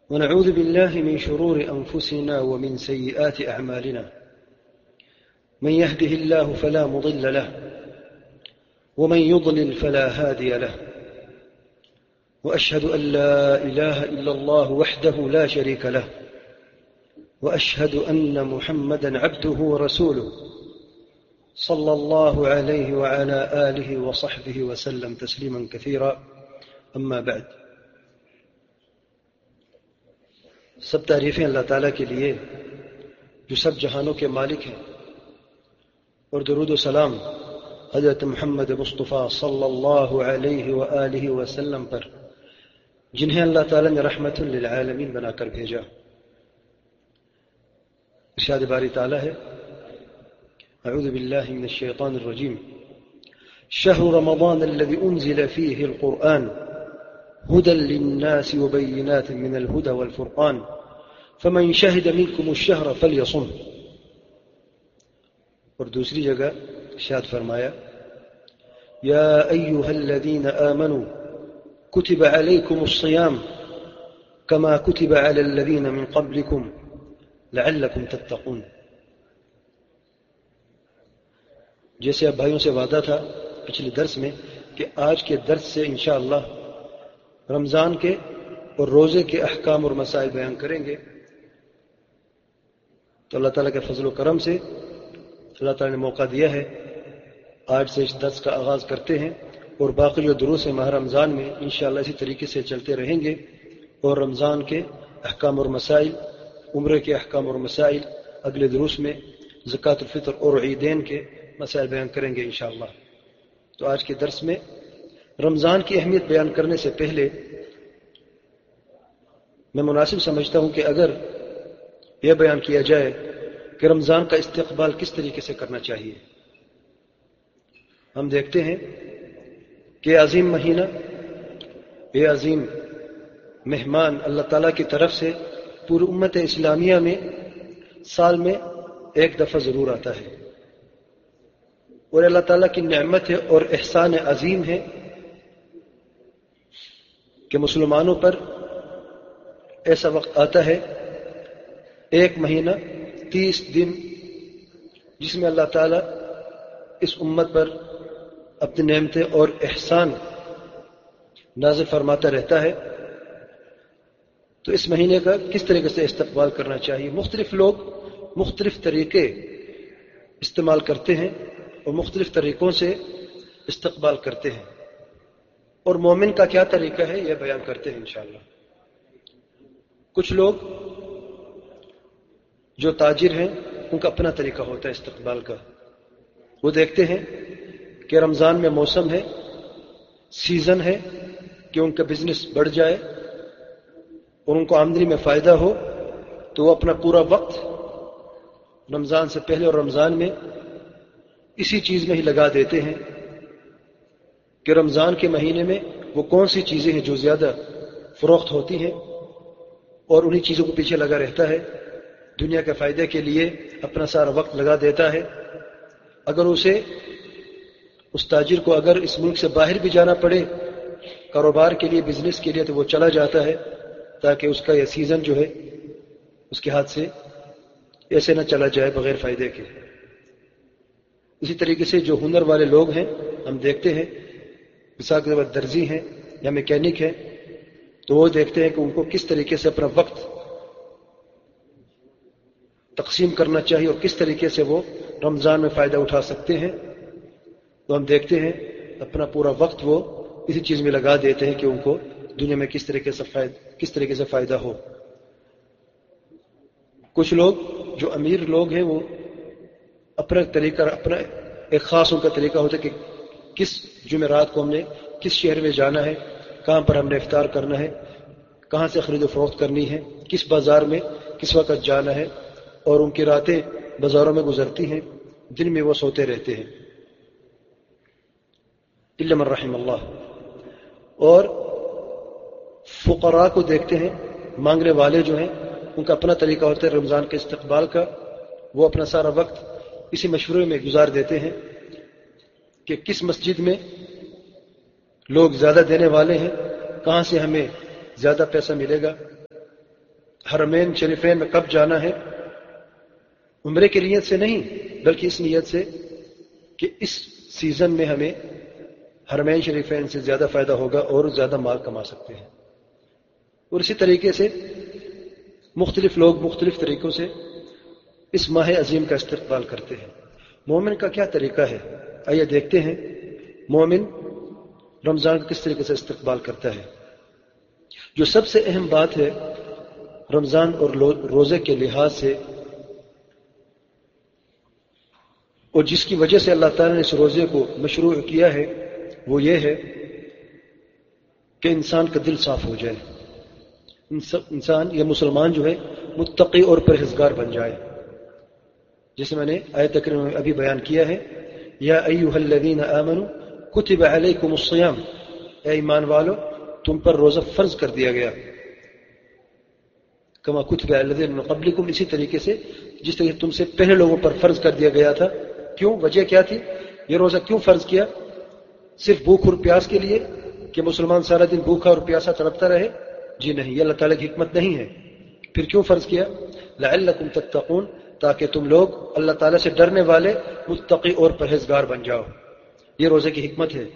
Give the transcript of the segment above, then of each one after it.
ونعوذ بالله من شرور أنفسنا ومن سيئات أعمالنا من يهده الله فلا مضل له ومن يضلل فلا هادي له وأشهد أن لا إله إلا الله وحده لا شريك له وأشهد أن محمدا عبده ورسوله صلى الله عليه وعلى آله وصحبه وسلم تسليما كثيرا أما بعد. سب تعریفیں اللہ تعالیٰ کے لیے جو سب جہانوں کے مالک ہیں، اور درود و سلام حضرت محمد مصطفیٰ صلی اللہ علیہ وآلہ وسلم پر جنہیں اللہ تعالیٰ نے رحمت للعالمین بنا کر بھیجا. ارشاد باری تعالیٰ ہے اعوذ باللہ من الشیطان الرجیم شہر رمضان الذي انزل فيه القرآن هدى للناس وبينات من الهدى والفرقان فمن شهد منكم الشهر فليصم. اور دوسری جگہ ارشاد فرمایا یا ایها الذين آمنوا كتب عليكم الصيام كما كتب على الذين من قبلكم لعلكم تتقون. جیسے اب بھائیوں سے وعدہ تھا پچھلے درس میں کہ آج کے درس سے انشاءاللہ رمضان کے اور روزے کے احکام اور مسائل بیان کریں گے. تو اللہ تعالیٰ کے فضل و کرم سے اللہ تعالیٰ نے موقع دیا ہے، آج سے اس درس کا آغاز کرتے ہیں اور باقی جو دروس ہیں ماہ رمضان میں انشاءاللہ اسی طریقے سے چلتے رہیں گے، اور رمضان کے احکام اور مسائل، عمرے کے احکام اور مسائل اگلے دروس میں زکوٰۃ الفطر اور عیدین کے مسائل بیان کریں گے انشاءاللہ. تو آج کے درس میں رمضان کی اہمیت بیان کرنے سے پہلے میں مناسب سمجھتا ہوں کہ اگر یہ بیان کیا جائے کہ رمضان کا استقبال کس طریقے سے کرنا چاہیے. ہم دیکھتے ہیں کہ عظیم مہینہ، یہ عظیم مہمان اللہ تعالیٰ کی طرف سے پوری امت اسلامیہ میں سال میں ایک دفعہ ضرور آتا ہے، اور اللہ تعالیٰ کی نعمت ہے اور احسان عظیم ہے کہ مسلمانوں پر ایسا وقت آتا ہے، ایک مہینہ 30 دن، جس میں اللہ تعالیٰ اس امت پر اپنی نعمتیں اور احسان نازل فرماتا رہتا ہے. تو اس مہینے کا کس طریقے سے استقبال کرنا چاہیے؟ مختلف لوگ مختلف طریقے استعمال کرتے ہیں اور مختلف طریقوں سے استقبال کرتے ہیں، اور مومن کا کیا طریقہ ہے یہ بیان کرتے ہیں انشاءاللہ. کچھ لوگ جو تاجر ہیں ان کا اپنا طریقہ ہوتا ہے استقبال کا. وہ دیکھتے ہیں کہ رمضان میں موسم ہے، سیزن ہے کہ ان کا بزنس بڑھ جائے اور ان کو آمدنی میں فائدہ ہو، تو وہ اپنا پورا وقت رمضان سے پہلے اور رمضان میں اسی چیز میں ہی لگا دیتے ہیں کہ رمضان کے مہینے میں وہ کون سی چیزیں ہیں جو زیادہ فروخت ہوتی ہیں، اور انہی چیزوں کو پیچھے لگا رہتا ہے، دنیا کے فائدے کے لیے اپنا سارا وقت لگا دیتا ہے. اگر اس تاجر کو اگر اس ملک سے باہر بھی جانا پڑے کاروبار کے لیے، بزنس کے لیے، تو وہ چلا جاتا ہے تاکہ اس کا یہ سیزن جو ہے اس کے ہاتھ سے ایسے نہ چلا جائے بغیر فائدے کے. اسی طریقے سے جو ہنر والے لوگ ہیں ہم دیکھتے ہیں، مثال کے طور پر درزی ہیں یا میکینک ہیں، تو وہ دیکھتے ہیں کہ ان کو کس طریقے سے اپنا وقت تقسیم کرنا چاہیے اور کس طریقے سے وہ رمضان میں فائدہ اٹھا سکتے ہیں. تو ہم دیکھتے ہیں اپنا پورا وقت وہ اسی چیز میں لگا دیتے ہیں کہ ان کو دنیا میں کس طریقے سے فائدہ ہو. کچھ لوگ جو امیر لوگ ہیں وہ اپنا طریقہ، اپنا ایک خاص ان کا طریقہ ہوتا ہے کہ کس جمعرات کو ہم نے کس شہر میں جانا ہے، کہاں پر ہم نے افطار کرنا ہے، کہاں سے خرید و فروخت کرنی ہے، کس بازار میں کس وقت جانا ہے، اور ان کی راتیں بازاروں میں گزرتی ہیں، دن میں وہ سوتے رہتے ہیں الا من رحم اللہ. اور فقراء کو دیکھتے ہیں، مانگنے والے جو ہیں ان کا اپنا طریقہ ہوتا ہے رمضان کے استقبال کا. وہ اپنا سارا وقت اسی مشورے میں گزار دیتے ہیں کہ کس مسجد میں لوگ زیادہ دینے والے ہیں، کہاں سے ہمیں زیادہ پیسہ ملے گا، حرمین شریفین میں کب جانا ہے، عمرے کی نیت سے نہیں بلکہ اس نیت سے کہ اس سیزن میں ہمیں حرمین شریفین سے زیادہ فائدہ ہوگا اور زیادہ مال کما سکتے ہیں۔ اور اسی طریقے سے مختلف لوگ مختلف طریقوں سے اس ماہ عظیم کا استقبال کرتے ہیں۔ مومن کا کیا طریقہ ہے، آئیے دیکھتے ہیں مومن رمضان کا کس طریقے سے استقبال کرتا ہے۔ جو سب سے اہم بات ہے رمضان اور روزے کے لحاظ سے، اور جس کی وجہ سے اللہ تعالیٰ نے اس روزے کو مشروع کیا ہے، وہ یہ ہے کہ انسان کا دل صاف ہو جائے، انسان یا مسلمان جو ہے متقی اور پرہیزگار بن جائے، جسے میں نے آیت کریمہ میں ابھی بیان کیا ہے، یا ایھا الذین آمنوا کتب علیکم الصیام، اے ایمان والو تم پر روزہ فرض کر دیا گیا، کما کتب علی الذین من قبلکم، اسی طریقے سے جس طرح تم سے پہلے لوگوں پر فرض کر دیا گیا تھا۔ کیوں؟ وجہ کیا تھی؟ یہ روزہ کیوں فرض کیا؟ صرف بھوک اور پیاس کے لیے کہ مسلمان سارا دن بھوکا اور پیاسا تڑپتا رہے؟ جی نہیں، یہ اللہ تعالیٰ کی حکمت نہیں ہے۔ پھر کیوں فرض کیا؟ لعلکم تتقون، تاکہ تم لوگ اللہ تعالیٰ سے ڈرنے والے متقی اور پرہیزگار بن جاؤ، یہ روزے کی حکمت ہے۔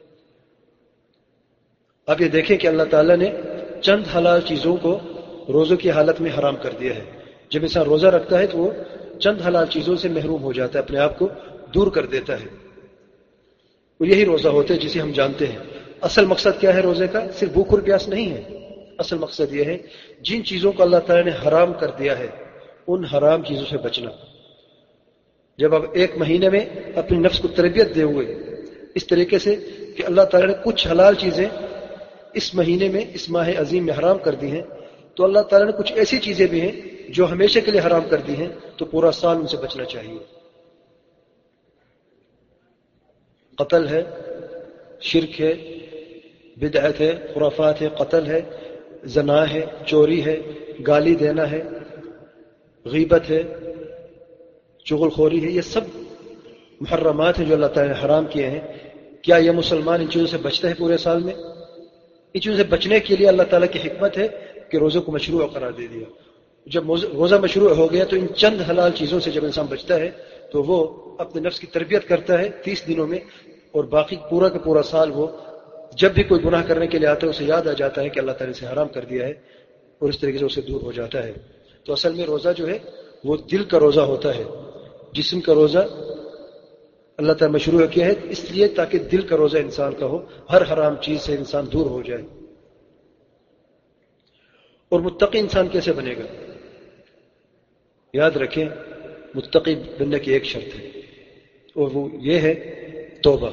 اب یہ دیکھیں کہ اللہ تعالیٰ نے چند حلال چیزوں کو روزوں کی حالت میں حرام کر دیا ہے۔ جب انسان روزہ رکھتا ہے تو وہ چند حلال چیزوں سے محروم ہو جاتا ہے، اپنے آپ کو دور کر دیتا ہے، اور یہی روزہ ہوتا ہے جسے ہم جانتے ہیں۔ اصل مقصد کیا ہے روزے کا؟ صرف بھوک اور پیاس نہیں ہے، اصل مقصد یہ ہے جن چیزوں کو اللہ تعالیٰ نے حرام کر دیا ہے ان حرام چیزوں سے بچنا۔ جب آپ ایک مہینے میں اپنی نفس کو تربیت دے ہوئے اس طریقے سے کہ اللہ تعالیٰ نے کچھ حلال چیزیں اس مہینے میں اس ماہ عظیم میں حرام کر دی ہیں، تو اللہ تعالیٰ نے کچھ ایسی چیزیں بھی ہیں جو ہمیشہ کے لیے حرام کر دی ہیں، تو پورا سال ان سے بچنا چاہیے۔ قتل ہے، شرک ہے، بدعت ہے، خرافات ہے، قتل ہے، زنا ہے، چوری ہے، گالی دینا ہے، غیبت ہے، چغل خوری ہے، یہ سب محرمات ہیں جو اللہ تعالیٰ نے حرام کیے ہیں۔ کیا یہ مسلمان ان چیزوں سے بچتا ہے پورے سال میں؟ ان چیزوں سے بچنے کے لیے اللہ تعالیٰ کی حکمت ہے کہ روزے کو مشروع قرار دے دیا۔ جب روزہ مشروع ہو گیا تو ان چند حلال چیزوں سے جب انسان بچتا ہے تو وہ اپنے نفس کی تربیت کرتا ہے 30 دنوں میں، اور باقی پورا کا پورا سال وہ جب بھی کوئی گناہ کرنے کے لیے آتا ہے اسے یاد آ جاتا ہے کہ اللہ تعالیٰ نے اسے حرام کر دیا ہے، اور اس طریقے سے اسے دور ہو جاتا ہے۔ تو اصل میں روزہ جو ہے وہ دل کا روزہ ہوتا ہے، جسم کا روزہ اللہ تعالیٰ مشروع کیا ہے اس لیے تاکہ دل کا روزہ انسان کا ہو، ہر حرام چیز سے انسان دور ہو جائے۔ اور متقی انسان کیسے بنے گا؟ یاد رکھیں متقی بننے کی ایک شرط ہے، اور وہ یہ ہے توبہ۔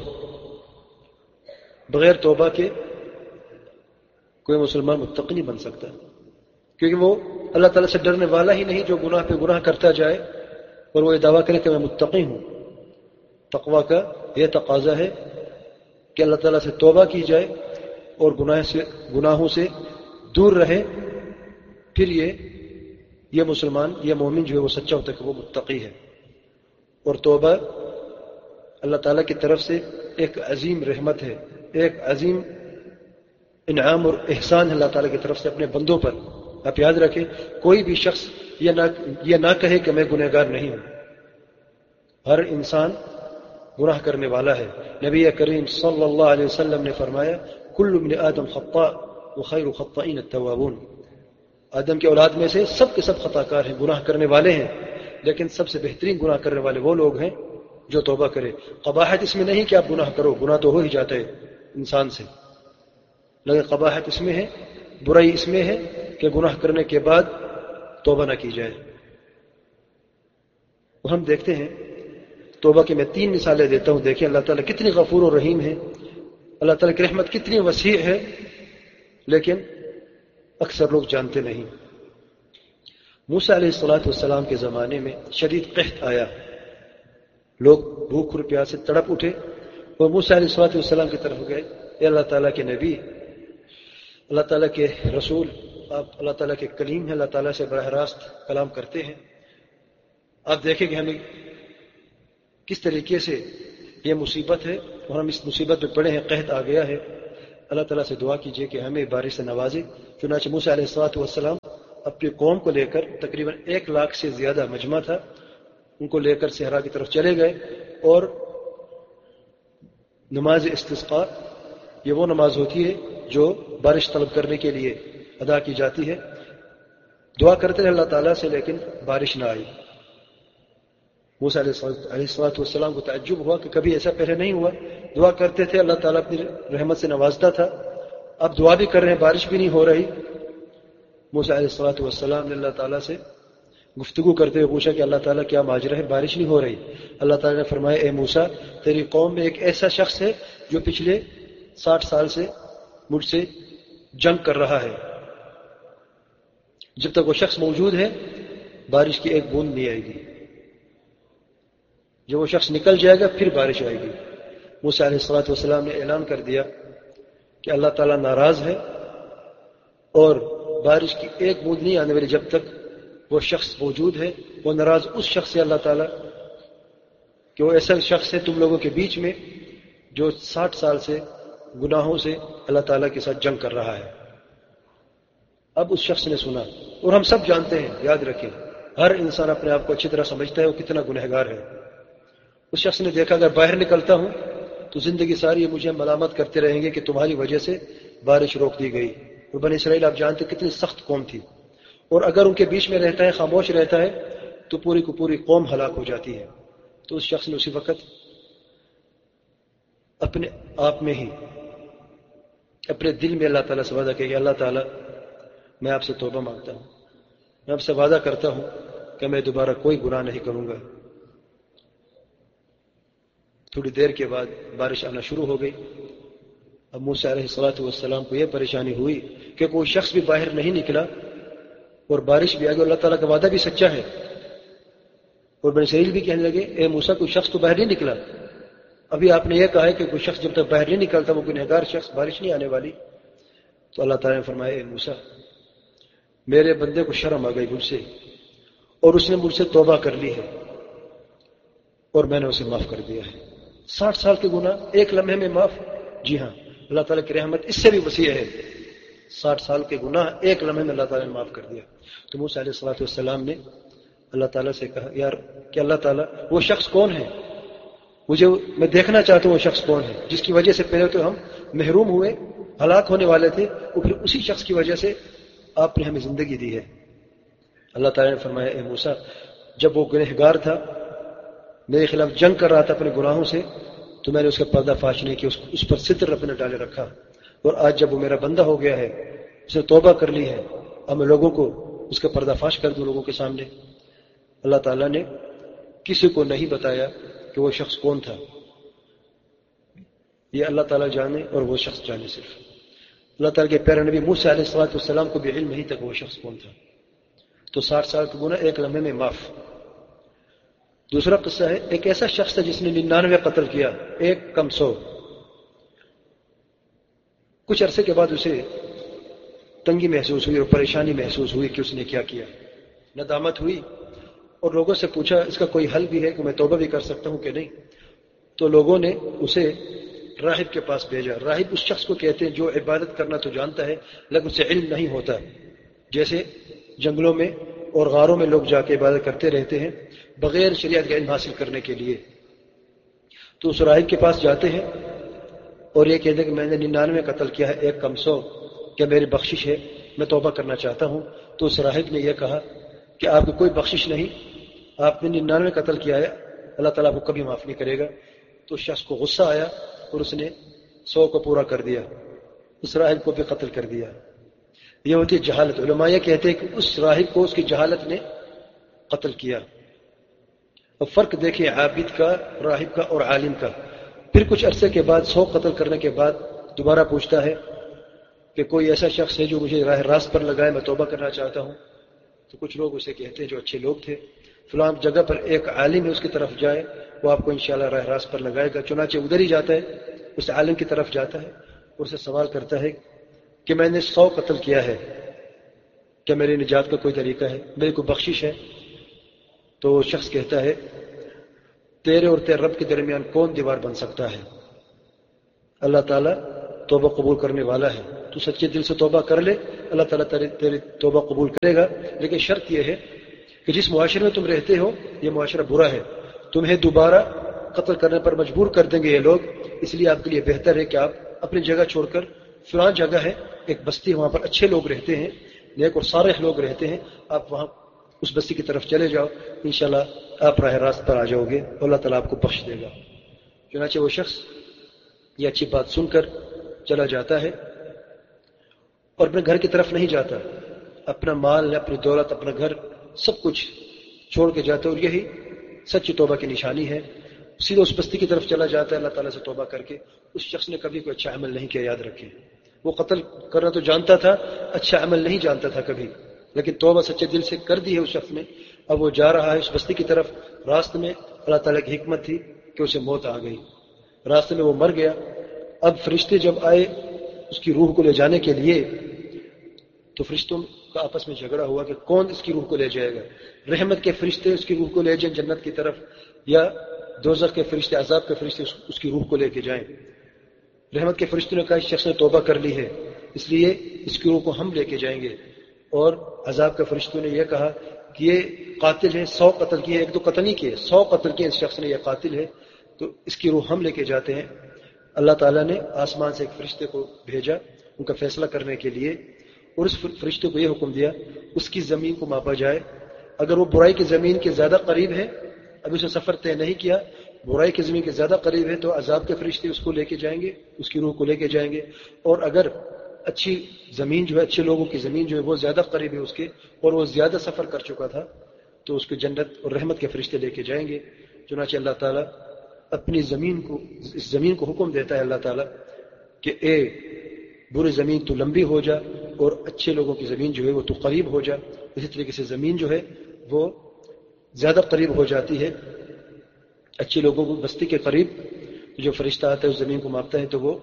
بغیر توبہ کے کوئی مسلمان متقی نہیں بن سکتا، کیونکہ وہ اللہ تعالیٰ سے ڈرنے والا ہی نہیں جو گناہ پہ گناہ کرتا جائے اور وہ یہ دعویٰ کرے کہ میں متقی ہوں۔ تقویٰ کا یہ تقاضا ہے کہ اللہ تعالیٰ سے توبہ کی جائے اور گناہوں سے دور رہے، پھر یہ مسلمان، یہ مومن جو ہے وہ سچا ہوتا ہے کہ وہ متقی ہے۔ اور توبہ اللہ تعالیٰ کی طرف سے ایک عظیم رحمت ہے، ایک عظیم انعام اور احسان ہے اللہ تعالیٰ کی طرف سے اپنے بندوں پر۔ آپ یاد رکھیں کوئی بھی شخص یہ نہ کہے کہ میں گنہگار نہیں ہوں، ہر انسان گناہ کرنے والا ہے۔ نبی کریم صلی اللہ علیہ وسلم نے فرمایا کل ابن آدم خطاء وخیر الخطائین التوابون، آدم کی اولاد میں سے سب کے سب خطا کار ہیں، گناہ کرنے والے ہیں، لیکن سب سے بہترین گناہ کرنے والے وہ لوگ ہیں جو توبہ کرے۔ قباحت اس میں نہیں کہ آپ گناہ کرو، گناہ تو ہو ہی جاتا ہے انسان سے، لیکن قباحت اس میں ہے، برائی اس میں ہے کہ گناہ کرنے کے بعد توبہ نہ کی جائے۔ اور ہم دیکھتے ہیں توبہ کی میں 3 مثالیں دیتا ہوں، دیکھیں اللہ تعالیٰ کتنی غفور و رحیم ہے، اللہ تعالیٰ کی رحمت کتنی وسیع ہے، لیکن اکثر لوگ جانتے نہیں۔ موسیٰ علیہ السلام کے زمانے میں شدید قحط آیا، لوگ بھوک اور پیاس سے تڑپ اٹھے اور موسیٰ علیہ السلام کی طرف گئے، اے اللہ تعالیٰ کے نبی، اللہ تعالیٰ کے رسول، آپ اللہ تعالیٰ کے کلیم ہیں، اللہ تعالیٰ سے براہ راست کلام کرتے ہیں، آپ دیکھیں کہ ہمیں کس طریقے سے یہ مصیبت ہے اور ہم اس مصیبت میں پڑے ہیں، قحط آ گیا ہے، اللہ تعالیٰ سے دعا کیجئے کہ ہمیں بارش سے نوازے۔ چنانچہ موسیٰ علیہ السلام اپنی قوم کو لے کر، تقریباً 1 لاکھ سے زیادہ مجمع تھا، ان کو لے کر صحرا کی طرف چلے گئے، اور نماز استسقاء یہ وہ نماز ہوتی ہے جو بارش طلب کرنے کے لیے ادا کی جاتی ہے۔ دعا کرتے رہے اللہ تعالیٰ سے، لیکن بارش نہ آئی۔ موسیٰ علیہ السلام کو تعجب ہوا کہ کبھی ایسا پہلے نہیں ہوا، دعا کرتے تھے اللہ تعالیٰ اپنی رحمت سے نوازتا تھا، اب دعا بھی کر رہے ہیں بارش بھی نہیں ہو رہی۔ موسیٰ علیہ السلام نے اللہ تعالیٰ سے گفتگو کرتے ہوئے پوچھا کہ اللہ تعالیٰ کیا ماجرا ہے، بارش نہیں ہو رہی؟ اللہ تعالیٰ نے فرمایا اے موسیٰ، تیری قوم میں ایک ایسا شخص ہے جو پچھلے 60 سال سے مجھ سے جنگ کر رہا ہے، جب تک وہ شخص موجود ہے بارش کی ایک بوند نہیں آئے گی، جب وہ شخص نکل جائے گا پھر بارش آئے گی۔ موسیٰ علیہ السلام نے اعلان کر دیا کہ اللہ تعالیٰ ناراض ہے اور بارش کی ایک بوند نہیں آنے والی جب تک وہ شخص موجود ہے۔ وہ ناراض اس شخص سے اللہ تعالیٰ کہ وہ ایسا شخص ہے تم لوگوں کے بیچ میں جو 60 سال سے گناہوں سے اللہ تعالیٰ کے ساتھ جنگ کر رہا ہے۔ اب اس شخص نے سنا، اور ہم سب جانتے ہیں، یاد رکھیں ہر انسان اپنے آپ کو اچھی طرح سمجھتا ہے وہ کتنا گنہگار ہے۔ اس شخص نے دیکھا اگر باہر نکلتا ہوں تو زندگی ساری مجھے ملامت کرتے رہیں گے کہ تمہاری وجہ سے بارش روک دی گئی۔ اور بنی اسرائیل آپ جانتے کتنی سخت قوم تھی، اور اگر ان کے بیچ میں رہتا ہے، خاموش رہتا ہے، تو پوری کو پوری قوم ہلاک ہو جاتی ہے۔ تو اس شخص نے اسی وقت اپنے آپ میں ہی اپنے دل میں اللہ تعالیٰ سے وعدہ کیا کہ اللہ تعالیٰ میں آپ سے توبہ مانگتا ہوں، میں آپ سے وعدہ کرتا ہوں کہ میں دوبارہ کوئی گناہ نہیں کروں گا۔ تھوڑی دیر کے بعد بارش آنا شروع ہو گئی۔ اب موسیٰ علیہ السلام کو یہ پریشانی ہوئی کہ کوئی شخص بھی باہر نہیں نکلا اور بارش بھی آ گئی، اللہ تعالیٰ کا وعدہ بھی سچا ہے۔ اور بنی اسرائیل بھی کہنے لگے اے موسیٰ کوئی شخص تو باہر نہیں نکلا، ابھی آپ نے یہ کہا ہے کہ کوئی شخص جب تک باہر نہیں نکلتا وہ گنہگار شخص، بارش نہیں آنے والی۔ تو اللہ تعالیٰ نے فرمایا اے موسیٰ میرے بندے کو شرم آ گئی مجھ سے، اور اس نے مجھ سے توبہ کر لی ہے اور میں نے اسے معاف کر دیا ہے۔ 60 سال کے گناہ ایک لمحے میں معاف؟ جی ہاں، اللہ تعالیٰ کی رحمت اس سے بھی وسیع ہے۔ 60 سال کے گناہ ایک لمحے میں اللہ تعالیٰ نے معاف کر دیا۔ تو موسیٰ علیہ السلام نے اللہ تعالیٰ سے کہا یار کہ اللہ تعالیٰ وہ شخص کون ہے، میں دیکھنا چاہتا ہوں وہ شخص کون ہے جس کی وجہ سے پہلے تو ہم محروم ہوئے، ہلاک ہونے والے تھے، اور پھر اسی شخص کی وجہ سے آپ نے ہمیں زندگی دی ہے۔ اللہ تعالیٰ نے فرمایا اے موسیٰ جب وہ گنہگار تھا، میرے خلاف جنگ کر رہا تھا اپنے گناہوں سے، تو میں نے اس کا پردہ فاش نہیں کیا، اس پر ستر رب نے ڈالے رکھا، اور آج جب وہ میرا بندہ ہو گیا ہے، اس نے توبہ کر لی ہے، اب میں لوگوں کو اس کا پردہ فاش کر دوں لوگوں کے سامنے۔ اللہ تعالیٰ نے کسی کو نہیں بتایا کہ وہ شخص کون تھا، یہ اللہ تعالیٰ جانے اور وہ شخص جانے صرف۔ اللہ تعالیٰ کے پیارے نبی موسیٰ علیہ السلام کو بھی علم نہیں تھا کہ وہ شخص کون تھا۔ تو 60 سال کا گناہ ایک لمحے میں معاف۔ دوسرا قصہ ہے ایک ایسا شخص ہے جس نے 99 قتل کیا، ایک کم 100۔ کچھ عرصے کے بعد اسے تنگی محسوس ہوئی اور پریشانی محسوس ہوئی کہ اس نے کیا کیا، ندامت ہوئی، اور لوگوں سے پوچھا اس کا کوئی حل بھی ہے کہ میں توبہ بھی کر سکتا ہوں کہ نہیں؟ تو لوگوں نے اسے راہب کے پاس بھیجا۔ راہب اس شخص کو کہتے ہیں جو عبادت کرنا تو جانتا ہے لیکن اسے علم نہیں ہوتا، جیسے جنگلوں میں اور غاروں میں لوگ جا کے عبادت کرتے رہتے ہیں بغیر شریعت کا علم حاصل کرنے کے لیے۔ تو اس راہب کے پاس جاتے ہیں اور یہ کہتے ہیں کہ میں نے 99 قتل کیا ہے، ایک کم 100، کیا میری بخشش ہے؟ میں توبہ کرنا چاہتا ہوں۔ تو اس راہب نے یہ کہا کہ آپ کو کوئی بخشش نہیں، آپ نے 99 قتل کیا ہے، اللہ تعالیٰ کو کبھی معاف نہیں کرے گا۔ تو اس شخص کو غصہ آیا اور اس نے 100 کو پورا کر دیا، اس راہب کو بھی قتل کر دیا۔ یہ ہوتی ہے جہالت۔ علماء یہ کہتے ہیں کہ اس راہب کو اس کی جہالت نے قتل کیا۔ اب فرق دیکھیں عابد کا، راہب کا اور عالم کا۔ پھر کچھ عرصے کے بعد 100 قتل کرنے کے بعد دوبارہ پوچھتا ہے کہ کوئی ایسا شخص ہے جو مجھے راہ راست پر لگائے، میں توبہ کرنا چاہتا ہوں۔ تو کچھ لوگ اسے کہتے ہیں جو اچھے لوگ تھے فلاں جگہ پر ایک عالم ہے، اس کی طرف جائے، وہ آپ کو انشاءاللہ راہ راست پر لگائے گا۔ چنانچہ ادھر ہی جاتا ہے، اس عالم کی طرف جاتا ہے اور اسے سوال کرتا ہے کہ میں نے 100 قتل کیا ہے، کیا میری نجات کا کوئی طریقہ ہے، میری کوئی بخشش ہے؟ تو وہ شخص کہتا ہے تیرے اور تیرے رب کے درمیان کون دیوار بن سکتا ہے؟ اللہ تعالیٰ توبہ قبول کرنے والا ہے۔ تو سچے دل سے توبہ کر لے، اللہ تعالیٰ تیری توبہ قبول کرے گا. لیکن شرط یہ ہے کہ جس معاشرے میں تم رہتے ہو یہ معاشرہ برا ہے، تمہیں دوبارہ قتل کرنے پر مجبور کر دیں گے یہ لوگ. اس لیے آپ کے لیے بہتر ہے کہ آپ اپنی جگہ چھوڑ کر، فلاں جگہ ہے ایک بستی، وہاں پر اچھے لوگ رہتے ہیں، نیک اور صالح لوگ رہتے ہیں، آپ وہاں اس بستی کی طرف چلے جاؤ، انشاءاللہ آپ راہ راست پر آ جاؤ گے اور اللہ تعالیٰ آپ کو بخش دے گا. چنانچہ وہ شخص یہ اچھی بات سن کر چلا جاتا ہے اور اپنے گھر کی طرف نہیں جاتا، اپنا مال، اپنی دولت، اپنا گھر سب کچھ چھوڑ کے جاتا ہے، اور یہی سچی توبہ کی نشانی ہے. سیدھا اس بستی کی طرف چلا جاتا ہے اللہ تعالیٰ سے توبہ کر کے. اس شخص نے کبھی کوئی اچھا عمل نہیں کیا، یاد رکھیں. وہ قتل کرنا تو جانتا تھا، اچھا عمل نہیں جانتا تھا کبھی، لیکن توبہ سچے دل سے کر دی ہے اس شخص نے. اب وہ جا رہا ہے اس بستی کی طرف، راستے میں اللہ تعالیٰ کی حکمت تھی کہ اسے موت آ گئی، راستے میں وہ مر گیا. اب فرشتے جب آئے اس کی روح کو لے جانے کے لیے تو فرشتوں کا آپس میں جھگڑا ہوا کہ کون اس کی روح کو لے جائے گا. رحمت کے فرشتے اس کی روح کو لے جائیں جنت کی طرف، یا دوزخ کے فرشتے، عذاب کے فرشتے اس کی روح کو لے کے جائیں. رحمت کے فرشتوں نے کہا اس شخص نے توبہ کر لی ہے، اس لیے اس کی روح کو ہم لے کے جائیں گے. اور عذاب کے فرشتوں نے یہ کہا کہ یہ قاتل ہے، 100 قتل کیے، ایک دو قتل نہیں کیے، 100 قتل کیے اس شخص نے، یہ قاتل ہے، تو اس کی روح ہم لے کے جاتے ہیں. اللہ تعالیٰ نے آسمان سے ایک فرشتے کو بھیجا ان کا فیصلہ کرنے کے لیے، اور اس فرشتے کو یہ حکم دیا اس کی زمین کو ماپا جائے. اگر وہ برائی کی زمین کے زیادہ قریب ہے، ابھی اسے سفر طے نہیں کیا، برائی کی زمین کے زیادہ قریب ہے تو عذاب کے فرشتے اس کو لے کے جائیں گے، اس کی روح کو لے کے جائیں گے. اور اگر اچھی زمین جو ہے، اچھے لوگوں کی زمین جو ہے وہ زیادہ قریب ہے اس کے، اور وہ زیادہ سفر کر چکا تھا، تو اس کو جنت اور رحمت کے فرشتے لے کے جائیں گے. چنانچہ اللہ تعالیٰ اپنی زمین کو، اس زمین کو حکم دیتا ہے اللہ تعالیٰ کہ اے بری زمین تو لمبی ہو جا، اور اچھے لوگوں کی زمین جو ہے وہ تو قریب ہو جا. اسی طریقے سے زمین جو ہے وہ زیادہ قریب ہو جاتی ہے اچھے لوگوں کو بستی کے قریب. جو فرشتہ آتا ہے اس زمین کو ماپتا ہے تو وہ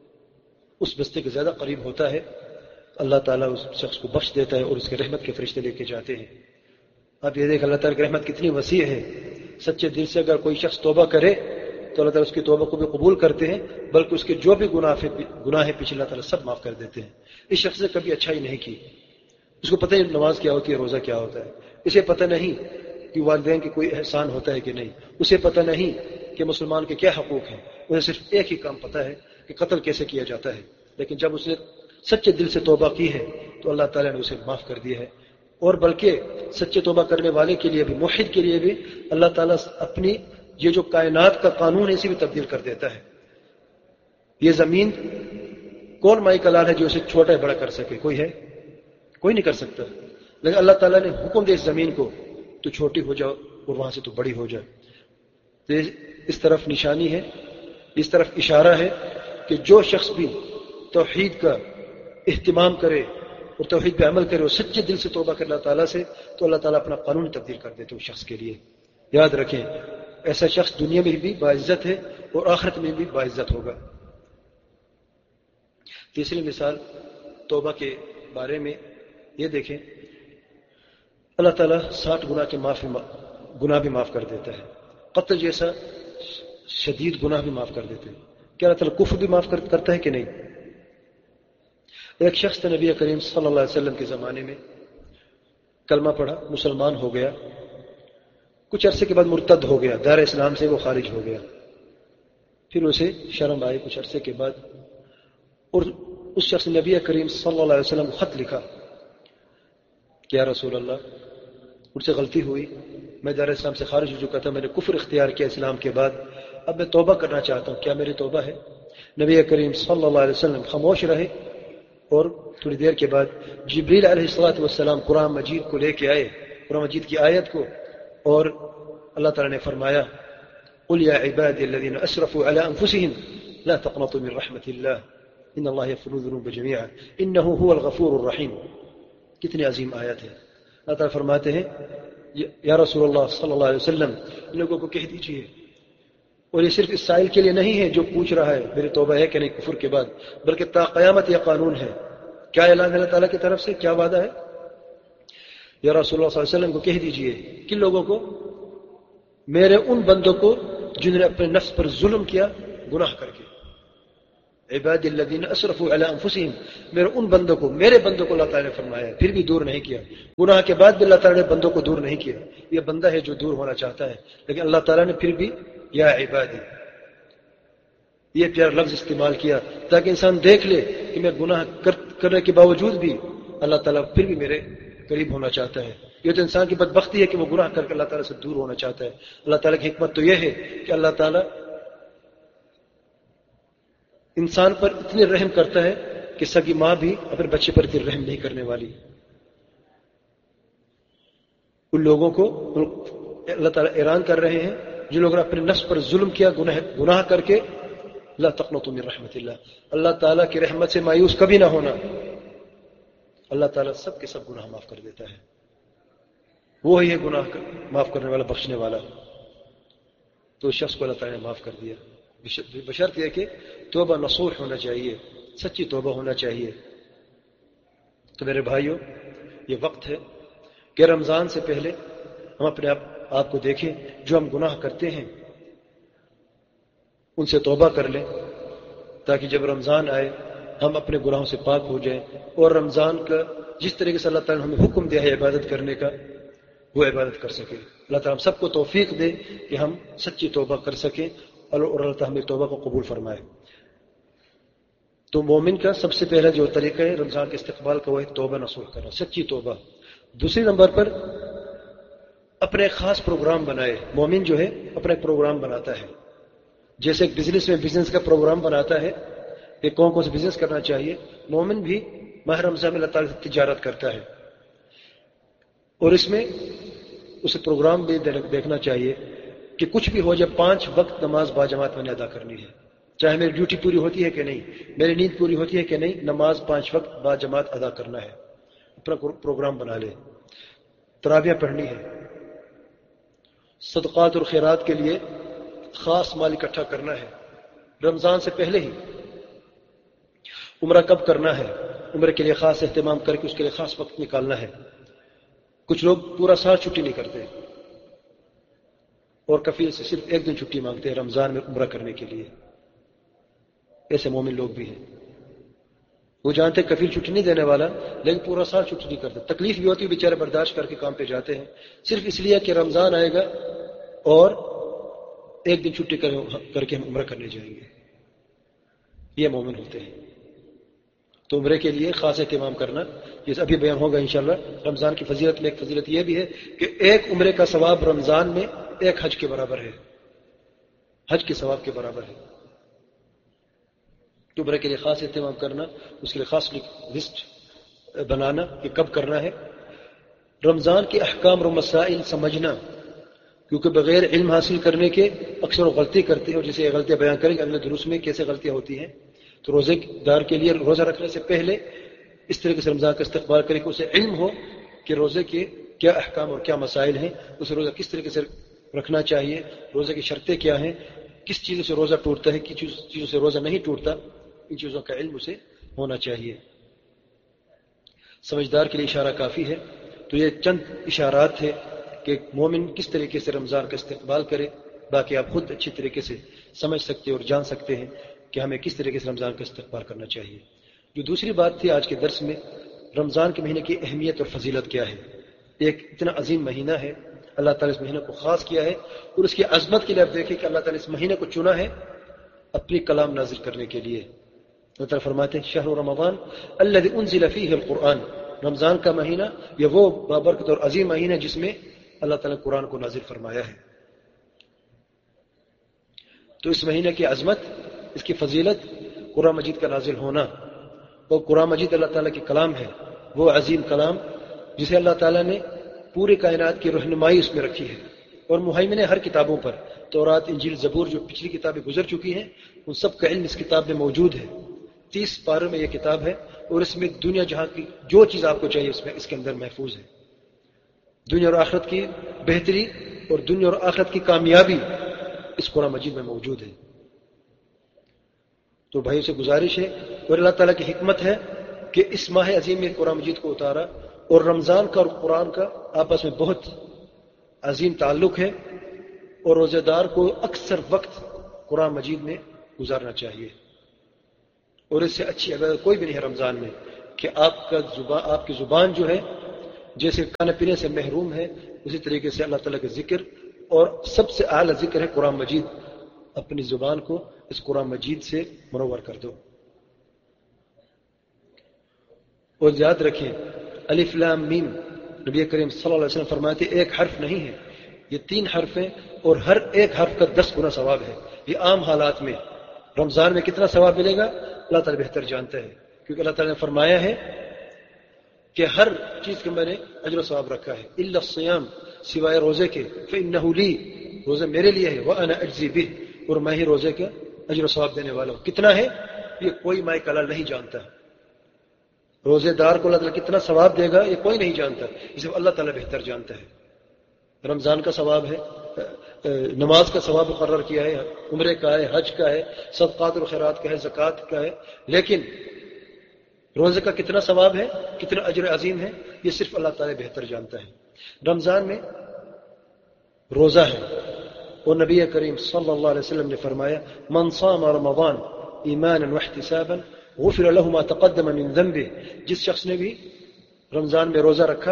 اس بستی کے زیادہ قریب ہوتا ہے. اللہ تعالیٰ اس شخص کو بخش دیتا ہے اور اس کے رحمت کے فرشتے لے کے جاتے ہیں. اب یہ دیکھ اللہ تعالیٰ کی رحمت کتنی وسیع ہے. سچے دل سے اگر کوئی شخص توبہ کرے تو اللہ تعالیٰ اس کی توبہ کو بھی قبول کرتے ہیں، بلکہ اس کے جو بھی گناہ ہے پیچھے اللہ تعالیٰ سب معاف کر دیتے ہیں. اس شخص نے کبھی اچھائی نہیں کی، اس کو پتہ نہیں نماز کیا ہوتی ہے، روزہ کیا ہوتا ہے، اسے پتہ نہیں کہ والدین کی کوئی احسان ہوتا ہے کہ نہیں، اسے پتہ نہیں کہ مسلمان کے کیا حقوق ہیں، اسے صرف ایک ہی کام پتہ ہے کہ قتل کیسے کیا جاتا ہے. لیکن جب اس نے سچے دل سے توبہ کی ہے تو اللہ تعالیٰ نے اسے معاف کر دیا ہے. اور بلکہ سچے توبہ کرنے والے کے لیے بھی، موحد کے لیے بھی اللہ تعالیٰ اپنی یہ جو کائنات کا قانون ہے اسے بھی تبدیل کر دیتا ہے. یہ زمین کون مائی کا لال ہے جو اسے چھوٹا ہے بڑا کر سکے؟ کوئی ہے؟ کوئی نہیں کر سکتا. لیکن اللہ تعالیٰ نے حکم دے اس زمین کو تو چھوٹی ہو جاؤ اور وہاں سے تو بڑی ہو جائے. تو اس طرف نشانی ہے، اس طرف اشارہ ہے کہ جو شخص بھی توحید کا اہتمام کرے اور توحید پہ عمل کرے اور سچے دل سے توبہ کرے اللہ تعالیٰ سے، تو اللہ تعالیٰ اپنا قانون تبدیل کر دیتے اس شخص کے لیے. یاد رکھیں ایسا شخص دنیا میں بھی باعزت ہے اور آخرت میں بھی باعزت ہوگا. تیسری مثال توبہ کے بارے میں یہ دیکھیں، اللہ تعالیٰ 60 گناہ بھی معاف کر دیتا ہے. قتل جیسا شدید گناہ بھی معاف کر دیتے ہیں. کیا اللہ تعالیٰ کفر بھی معاف کرتا ہے کہ نہیں؟ ایک شخص تھا نبی کریم صلی اللہ علیہ وسلم کے زمانے میں، کلمہ پڑھا، مسلمان ہو گیا، کچھ عرصے کے بعد مرتد ہو گیا، دار اسلام سے وہ خارج ہو گیا. پھر اسے شرم آئی کچھ عرصے کے بعد، اور اس شخص نے نبی کریم صلی اللہ علیہ وسلم کو خط لکھا کہ یا رسول اللہ مجھ سے غلطی ہوئی، میں دار اسلام سے خارج ہو چکا تھا، میں نے کفر اختیار کیا اسلام کے بعد، اب میں توبہ کرنا چاہتا ہوں، کیا میری توبہ ہے؟ نبی کریم صلی اللہ علیہ وسلم خاموش رہے، اور تھوڑی دیر کے بعد جبریل علیہ الصلوۃ والسلام قرآن مجید کو لے کے آئے، قرآن مجید کی آیت کو، اور اللہ تعالیٰ نے فرمایا قل یا عبادی الذین اسرفوا علی انفسهم لا تقنطوا من رحمت اللہ ان اللہ یغفر الذنوب جميعا انہ هو الغفور الرحیم. کتنی عظیم آیت ہے. اللہ تعالیٰ فرماتے ہیں یا رسول اللہ صلی اللہ علیہ وسلم ان لوگوں کو کہہ دیجئے، اور یہ صرف اس سائل کے لیے نہیں ہے جو پوچھ رہا ہے میری توبہ ہے کہ نہیں کفر کے بعد، بلکہ تا قیامت یہ قانون ہے. کیا اعلان ہے اللہ تعالیٰ کی طرف سے، کیا وعدہ ہے؟ یا رسول اللہ صلی اللہ علیہ وسلم کو کہہ دیجئے کن لوگوں کو؟ میرے ان بندوں کو جنہوں نے اپنے نفس پر ظلم کیا گناہ کر کے. عبادی الذین اسرفوا علی انفسہم، میرے بندوں کو اللہ تعالیٰ نے فرمایا ہے، پھر بھی دور نہیں کیا. گناہ کے بعد بھی اللہ تعالیٰ نے بندوں کو دور نہیں کیا. یہ بندہ ہے جو دور ہونا چاہتا ہے، لیکن اللہ تعالیٰ نے پھر بھی یا عبادی یہ پیارا لفظ استعمال کیا تاکہ انسان دیکھ لے کہ میں گناہ کرنے کے باوجود بھی اللہ تعالیٰ پھر بھی میرے قریب ہونا چاہتا ہے. یہ تو انسان کی بدبختی ہے کہ وہ گناہ کر کے اللہ تعالیٰ سے دور ہونا چاہتا ہے. اللہ تعالیٰ کی حکمت تو یہ ہے کہ اللہ تعالیٰ انسان پر اتنے رحم کرتا ہے کہ سگی ماں بھی اپنے بچے پر اتنی رحم نہیں کرنے والی. ان لوگوں کو اللہ تعالیٰ اعلان کر رہے ہیں جن لوگوں نے اپنے نفس پر ظلم کیا گناہ کر کے، لا تقنطوا من رحمت اللہ، اللہ تعالیٰ کی رحمت سے مایوس کبھی نہ ہونا. اللہ تعالیٰ سب کے سب گناہ معاف کر دیتا ہے، وہی ہے گناہ معاف کرنے والا، بخشنے والا. تو اس شخص کو اللہ تعالیٰ نے معاف کر دیا، بشرط یہ کہ توبہ نصوح ہونا چاہیے، سچی توبہ ہونا چاہیے. تو میرے بھائیوں، یہ وقت ہے کہ رمضان سے پہلے ہم اپنے آپ کو دیکھیں، جو ہم گناہ کرتے ہیں ان سے توبہ کر لیں، تاکہ جب رمضان آئے ہم اپنے گناہوں سے پاک ہو جائیں، اور رمضان کا جس طریقے سے اللہ تعالیٰ نے ہمیں حکم دیا ہے عبادت کرنے کا، وہ عبادت کر سکیں. اللہ تعالیٰ ہم سب کو توفیق دے کہ ہم سچی توبہ کر سکیں، اور اللہ تعالیٰ ہمیں توبہ کو قبول فرمائے. تو مومن کا سب سے پہلا جو طریقہ ہے رمضان کے استقبال کا، وہ ہے توبہ نصوح کرنا، سچی توبہ. دوسری نمبر پر اپنے ایک خاص پروگرام بنائے. مومن جو ہے اپنا ایک پروگرام بناتا ہے، جیسے ایک بزنس میں بزنس کا پروگرام بناتا ہے کہ کون سے بزنس کرنا چاہیے. مومن بھی ماہ رمضان میں اللہ تعالیٰ سے تجارت کرتا ہے، اور اس میں اسے پروگرام بھی دیکھنا چاہیے کہ کچھ بھی ہو جائے 5 وقت نماز باجماعت میں نے ادا کرنی ہے. چاہے میری ڈیوٹی پوری ہوتی ہے کہ نہیں، میری نیند پوری ہوتی ہے کہ نہیں، نماز 5 وقت باجماعت ادا کرنا ہے. اپنا پروگرام بنا لے. تراویح پڑھنی ہے. صدقات اور خیرات کے لیے خاص مال اکٹھا کرنا ہے رمضان سے پہلے ہی. عمرہ کب کرنا ہے، عمرے کے لیے خاص اہتمام کر کے اس کے لیے خاص وقت نکالنا ہے. کچھ لوگ پورا سال چھٹی نہیں کرتے اور کفیل سے صرف 1 دن چھٹی مانگتے ہیں رمضان میں عمرہ کرنے کے لیے. ایسے مومن لوگ بھی ہیں، وہ جانتے ہیں کفیل چھٹی نہیں دینے والا، لیکن پورا سال چھٹی نہیں کرتے. تکلیف بھی ہوتی ہے، بیچارے برداشت کر کے کام پہ جاتے ہیں صرف اس لیے کہ رمضان آئے گا اور 1 دن چھٹی کر کے ہم عمرہ کرنے جائیں گے. یہ مومن ہوتے ہیں. تو عمرے کے لیے خاص اہتمام کرنا، جیسے ابھی بیان ہوگا انشاءاللہ. رمضان کی فضیلت میں ایک فضیلت یہ بھی ہے کہ 1 عمرے کا ثواب رمضان میں 1 حج کے برابر ہے، حج کے ثواب کے برابر ہے. تو عمرے کے لیے خاص اہتمام کرنا، اس کے لیے خاص لسٹ بنانا کہ کب کرنا ہے. رمضان کے احکام اور مسائل سمجھنا، کیونکہ بغیر علم حاصل کرنے کے اکثر غلطی کرتے ہیں، اور جسے یہ غلطیاں بیان کریں گے اگلے دروس میں کیسے غلطیاں ہوتی ہیں. تو روزے دار کے لیے روزہ رکھنے سے پہلے اس طریقے سے رمضان کا استقبال کریں کہ اسے علم ہو کہ روزے کے کیا احکام اور کیا مسائل ہیں، اسے روزہ کس طریقے سے رکھنا چاہیے، روزے کی شرطیں کیا ہیں، کس چیزوں سے روزہ ٹوٹتا ہے، کس چیزوں سے روزہ نہیں ٹوٹتا. ان چیزوں کا علم اسے ہونا چاہیے. سمجھدار کے لیے اشارہ کافی ہے. تو یہ چند اشارات ہیں کہ مومن کس طریقے سے رمضان کا استقبال کرے. باقی آپ خود اچھی طریقے سے سمجھ سکتے اور جان سکتے ہیں کہ ہمیں کس طریقے سے رمضان کا استقبال کرنا چاہیے. جو دوسری بات تھی آج کے درس میں، رمضان کے مہینے کی اہمیت اور فضیلت کیا ہے. ایک اتنا عظیم مہینہ ہے، اللہ تعالیٰ اس مہینہ کو خاص کیا ہے، اور اس کی عظمت کے لیے آپ دیکھیں کہ اللہ تعالیٰ اس مہینے کو چنا ہے اپنی کلام نازل کرنے کے لیے. اللہ تعالیٰ فرماتے ہیں شہر رمضان الذی انزل فیہ القرآن، رمضان کا مہینہ یہ وہ بابرکت اور عظیم مہینہ ہے جس میں اللہ تعالیٰ نے قرآن کو نازل فرمایا ہے. تو اس مہینے کی عظمت، اس کی فضیلت، قرآن مجید کا نازل ہونا. اور قرآن مجید اللہ تعالیٰ کی کلام ہے، وہ عظیم کلام جسے اللہ تعالیٰ نے پوری کائنات کی رہنمائی اس میں رکھی ہے، اور مہیمن ہر کتابوں پر، تورات، انجیل، زبور، جو پچھلی کتابیں گزر چکی ہیں ان سب کا علم اس کتاب میں موجود ہے. 30 پاروں میں یہ کتاب ہے، اور اس میں دنیا جہاں کی جو چیز آپ کو چاہیے اس کے اندر محفوظ ہے. دنیا اور آخرت کی بہتری اور دنیا اور آخرت کی کامیابی اس قرآن مجید میں موجود ہے. تو بھائیوں سے گزارش ہے، اور اللہ تعالیٰ کی حکمت ہے کہ اس ماہ عظیم میں قرآن مجید کو اتارا، اور رمضان کا اور قرآن کا آپس میں بہت عظیم تعلق ہے، اور روزہ دار کو اکثر وقت قرآن مجید میں گزارنا چاہیے. اور اس سے اچھی عبادت کوئی بھی نہیں ہے رمضان میں کہ آپ کی زبان جو ہے جیسے کھانے پینے سے محروم ہے، اسی طریقے سے اللہ تعالیٰ کا ذکر، اور سب سے اعلیٰ ذکر ہے قرآن مجید. اپنی زبان کو اس قرآن مجید سے منور کر دو. اور یاد رکھیں الف لام میم نبی کریم صلی اللہ علیہ وسلم فرماتے ایک حرف نہیں ہے، یہ 3 حرف ہیں، اور ہر ایک حرف کا 10 گنا ثواب ہے. یہ عام حالات میں رمضان میں کتنا ثواب ملے گا اللہ تعالیٰ بہتر جانتا ہے، کیونکہ اللہ تعالیٰ نے فرمایا ہے کہ ہر چیز کے میں نے اجر و ثواب رکھا ہے الا الصیام، سوائے روزے کے، فإنہ لی، روزہ میرے لیے ہے، وأنا اجزی بہ، اور میں ہی روزے کا اجر و ثواب دینے والا ہوں. کتنا ہے یہ کوئی مائی کلال نہیں جانتا. روزے دار کو اللہ تعالیٰ کتنا ثواب دے گا یہ کوئی نہیں جانتا، اسے اللہ تعالیٰ بہتر جانتا ہے. رمضان کا ثواب ہے، نماز کا ثواب مقرر کیا ہے، عمرے کا ہے، حج کا ہے، صدقات اور خیرات کا ہے، زکوٰۃ کا ہے، لیکن روزے کا کتنا ثواب ہے، کتنا اجر عظیم ہے، یہ صرف اللہ تعالیٰ بہتر جانتا ہے. رمضان میں روزہ ہے، اور نبی کریم صلی اللہ علیہ وسلم نے فرمایا من صام رمضان ایمانا واحتسابا غفر له ما تقدم من ذنبه، جس شخص نے بھی رمضان میں روزہ رکھا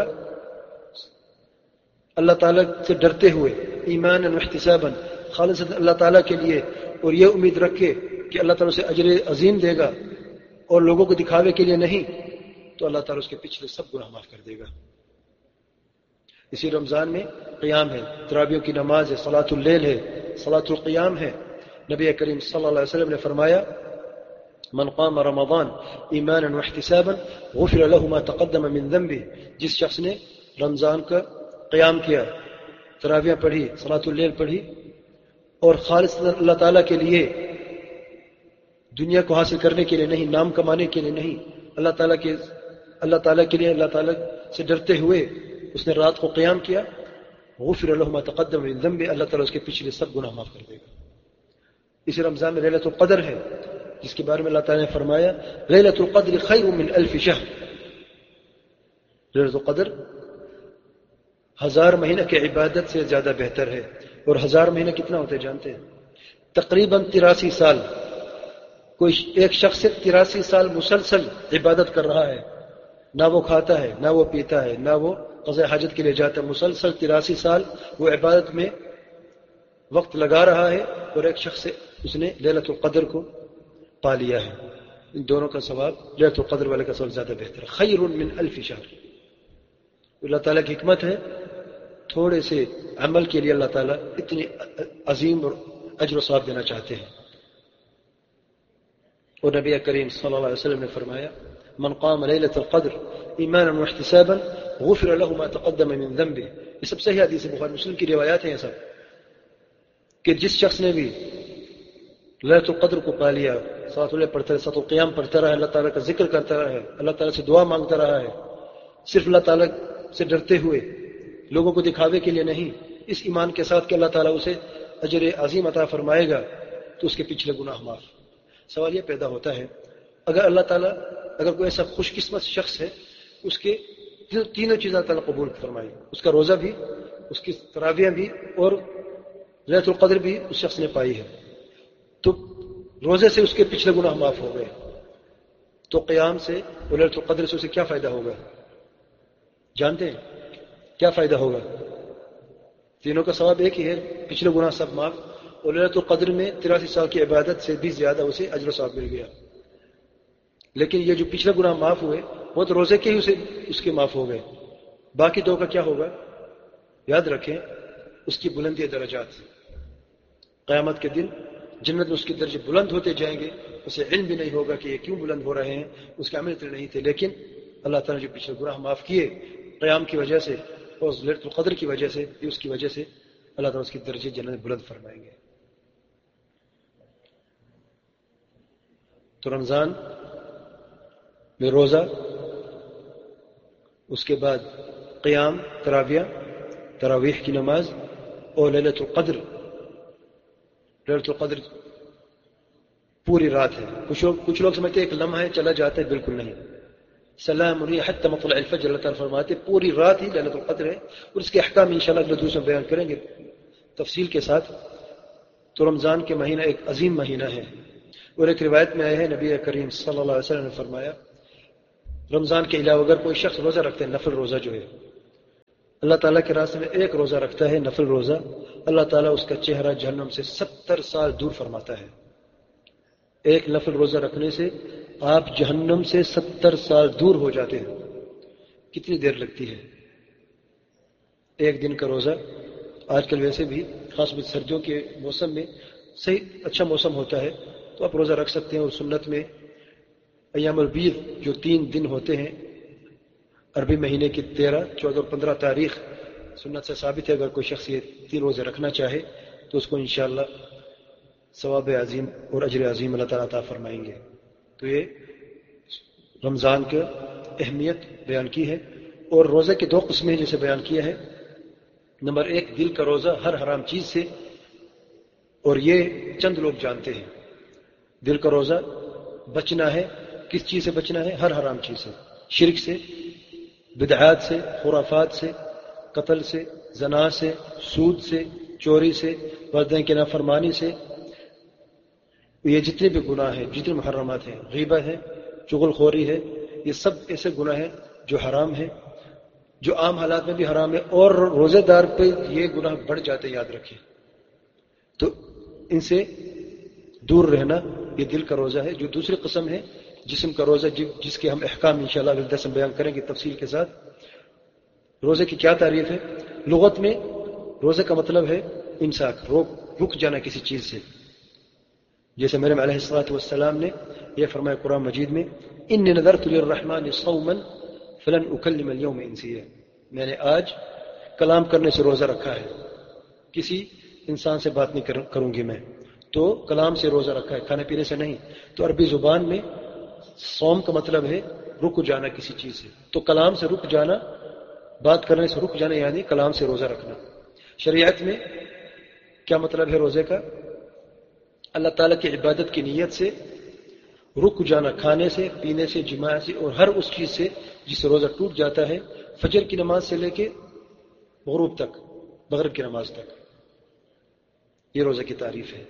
اللہ تعالیٰ سے ڈرتے ہوئے، ایمانا واحتسابا، خالص اللہ تعالیٰ کے لیے، اور یہ امید رکھے کہ اللہ تعالیٰ سے اجر عظیم دے گا اور لوگوں کو دکھاوے کے لیے نہیں، تو اللہ تعالیٰ اس کے پچھلے سب گناہ معاف کر دے گا. اسی رمضان میں قیام ہے، تراویح کی نماز ہے، صلاۃ اللیل ہے، صلاۃ القیام ہے. نبی کریم صلی اللہ علیہ وسلم نے فرمایا من قام رمضان ایمانا واحتسابا غفر له ما تقدم من ذنبه، جس شخص نے رمضان کا قیام کیا، تراویح پڑھی، صلاۃ اللیل پڑھی، اور خالص اللہ تعالیٰ کے لیے، دنیا کو حاصل کرنے کے لیے نہیں، نام کمانے کے لیے نہیں، اللہ تعالیٰ کے لیے، اللہ تعالیٰ سے ڈرتے ہوئے اس نے رات کو قیام کیا، غفر له ما تقدم من ذنبه، اللہ تعالیٰ اس کے پچھلے سب گناہ معاف کر دے گا. اسی رمضان میں لیلۃ القدر ہے، جس کے بارے میں اللہ تعالیٰ نے فرمایا لیلۃ القدر خیر من الف شہر. لیلۃ القدر 1000 مہینہ کی عبادت سے زیادہ بہتر ہے. اور 1000 مہینہ کتنا ہوتے جانتے ہیں؟ تقریباً 83 سال. کوئی ایک شخص 83 سال مسلسل عبادت کر رہا ہے، نہ وہ کھاتا ہے، نہ وہ پیتا ہے، نہ وہ قضاء حاجت کے لیے جاتا ہے، مسلسل 83 سال وہ عبادت میں وقت لگا رہا ہے، اور ایک شخص اس نے لیلۃ القدر کو پا لیا ہے. ان دونوں کا ثواب لیلۃ القدر والے کا ثواب زیادہ بہتر ہے. خیر من الف شہر. اللہ تعالیٰ کی حکمت ہے، تھوڑے سے عمل کے لیے اللہ تعالیٰ اتنی عظیم اور اجر و ثواب دینا چاہتے ہیں. اور نبی کریم صلی اللہ علیہ وسلم نے فرمایا من قام لیلۃ القدر ایمانا واحتسابا غفر له ما تقدم من ذنبه. یہ سب صحیح حدیث بخاری مسلم کی روایات ہیں یہ سب، کہ جس شخص نے بھی لیلۃ القدر کو پا لیا، صلاۃ اللیل پڑھتا رہا، صلاۃ القیام پڑھتا رہا، اللہ تعالیٰ کا ذکر کرتا رہا ہے، اللہ تعالیٰ سے دعا مانگتا رہا ہے، صرف اللہ تعالیٰ سے ڈرتے ہوئے، لوگوں کو دکھاوے کے لیے نہیں، اس ایمان کے ساتھ کہ اللہ تعالیٰ اسے اجر عظیم عطا فرمائے گا، تو اس کے پچھلے گناہ معاف. سوال یہ پیدا ہوتا ہے اگر کوئی ایسا خوش قسمت شخص ہے اس کے تینوں چیزیں اللہ تعالیٰ قبول فرمائے، اس کا روزہ بھی، اس کی تراویح بھی، اور لیلۃ القدر بھی اس شخص نے پائی ہے، تو روزے سے اس کے پچھلے گناہ معاف ہو گئے، تو قیام سے اور لیلۃ القدر سے اسے کیا فائدہ ہوگا؟ جانتے ہیں کیا فائدہ ہوگا؟ تینوں کا ثواب ایک ہی ہے، پچھلے گناہ سب معاف، اور لیلۃ القدر میں 83 سال کی عبادت سے بھی زیادہ اسے اجر و ثواب مل گیا. لیکن یہ جو پچھلے گناہ معاف ہوئے وہ تو روزے کے ہی اس کے معاف ہو گئے، باقی دو کا کیا ہوگا؟ یاد رکھیں اس کی بلندی درجات، قیامت کے دن جنت میں اس کے درجے بلند ہوتے جائیں گے. اسے علم بھی نہیں ہوگا کہ یہ کیوں بلند ہو رہے ہیں، اس کے عمل اتنے نہیں تھے، لیکن اللہ تعالیٰ نے جو پچھلے گناہ معاف کیے قیام کی وجہ سے اور لیلۃ القدر کی وجہ سے، اس کی وجہ سے اللہ تعالیٰ اس کے درجے جنت میں بلند فرمائیں گے. تو رمضان میں روزہ، اس کے بعد قیام، تراویح کی نماز، اور لیلۃ القدر. لیلۃ القدر پوری رات ہے. کچھ لوگ سمجھتے ہیں ایک لمحہ ہے چلا جاتا ہے، بالکل نہیں. سلام حتی مطلع الفجر، اللہ تعالیٰ فرماتے پوری رات ہی لیلۃ القدر ہے، اور اس کے احکام انشاءاللہ اگلے دوسرے میں بیان کریں گے تفصیل کے ساتھ. تو رمضان کے مہینہ ایک عظیم مہینہ ہے. اور ایک روایت میں آیا ہے نبی کریم صلی اللہ علیہ وسلم نے فرمایا رمضان کے علاوہ اگر کوئی شخص روزہ رکھتا ہے، نفل روزہ جو ہے، اللہ تعالیٰ کے راستے میں ایک روزہ رکھتا ہے نفل روزہ، اللہ تعالیٰ اس کا چہرہ جہنم سے 70 سال دور فرماتا ہے۔ ایک نفل روزہ رکھنے سے آپ جہنم سے 70 سال دور ہو جاتے ہیں۔ کتنی دیر لگتی ہے ایک دن کا روزہ؟ آج کل ویسے بھی خاص طور سردیوں کے موسم میں صحیح اچھا موسم ہوتا ہے تو آپ روزہ رکھ سکتے ہیں۔ اور سنت میں ایام البید جو 3 دن ہوتے ہیں عربی مہینے کی 13، 14 اور 15 تاریخ، سنت سے ثابت ہے اگر کوئی شخص یہ 3 روزے رکھنا چاہے تو اس کو انشاءاللہ ثواب عظیم اور اجر عظیم اللہ تعالیٰ عطا فرمائیں گے۔ تو یہ رمضان کی اہمیت بیان کی ہے۔ اور روزے کی 2 قسمیں جیسے بیان کیا ہے۔ نمبر 1 دل کا روزہ ہر حرام چیز سے، اور یہ چند لوگ جانتے ہیں۔ دل کا روزہ بچنا ہے، کس چیز سے بچنا ہے؟ ہر حرام چیز سے، شرک سے، بدعات سے، خرافات سے، قتل سے، زنا سے، سود سے، چوری سے، والدین کی نافرمانی سے، یہ جتنے بھی گناہ ہیں، جتنے محرمات ہیں، غیبت ہے، چغل خوری ہے، یہ سب ایسے گناہ ہیں جو حرام ہیں، جو عام حالات میں بھی حرام ہے، اور روزے دار پہ یہ گناہ بڑھ جاتے، یاد رکھیں۔ تو ان سے دور رہنا یہ دل کا روزہ ہے۔ جو دوسری قسم ہے جسم کا روزہ، جس کے ہم احکام انشاءاللہ اگلے درس میں بیان کریں گے تفصیل کے ساتھ۔ روزے کی کیا تعریف ہے؟ لغت میں روزے کا مطلب ہے امساک، رک جانا کسی چیز سے۔ جیسے مریم علیہ الصلوۃ والسلام نے یہ فرمایا قرآن مجید میں، انی نذرت للرحمن صوما فلن اکلم اليوم انسیا، میں نے آج کلام کرنے سے روزہ رکھا ہے، کسی انسان سے بات نہیں کروں گی میں۔ تو کلام سے روزہ رکھا ہے، کھانے پینے سے نہیں۔ تو عربی زبان میں صوم کا مطلب ہے رک جانا کسی چیز سے، تو کلام سے رک جانا، بات کرنے سے رک جانا، یعنی کلام سے روزہ رکھنا۔ شریعت میں کیا مطلب ہے روزے کا؟ اللہ تعالیٰ کی عبادت کی نیت سے رک جانا، کھانے سے، پینے سے، جماع سے، اور ہر اس چیز سے جس سے روزہ ٹوٹ جاتا ہے، فجر کی نماز سے لے کے غروب تک، مغرب کی نماز تک۔ یہ روزے کی تعریف ہے۔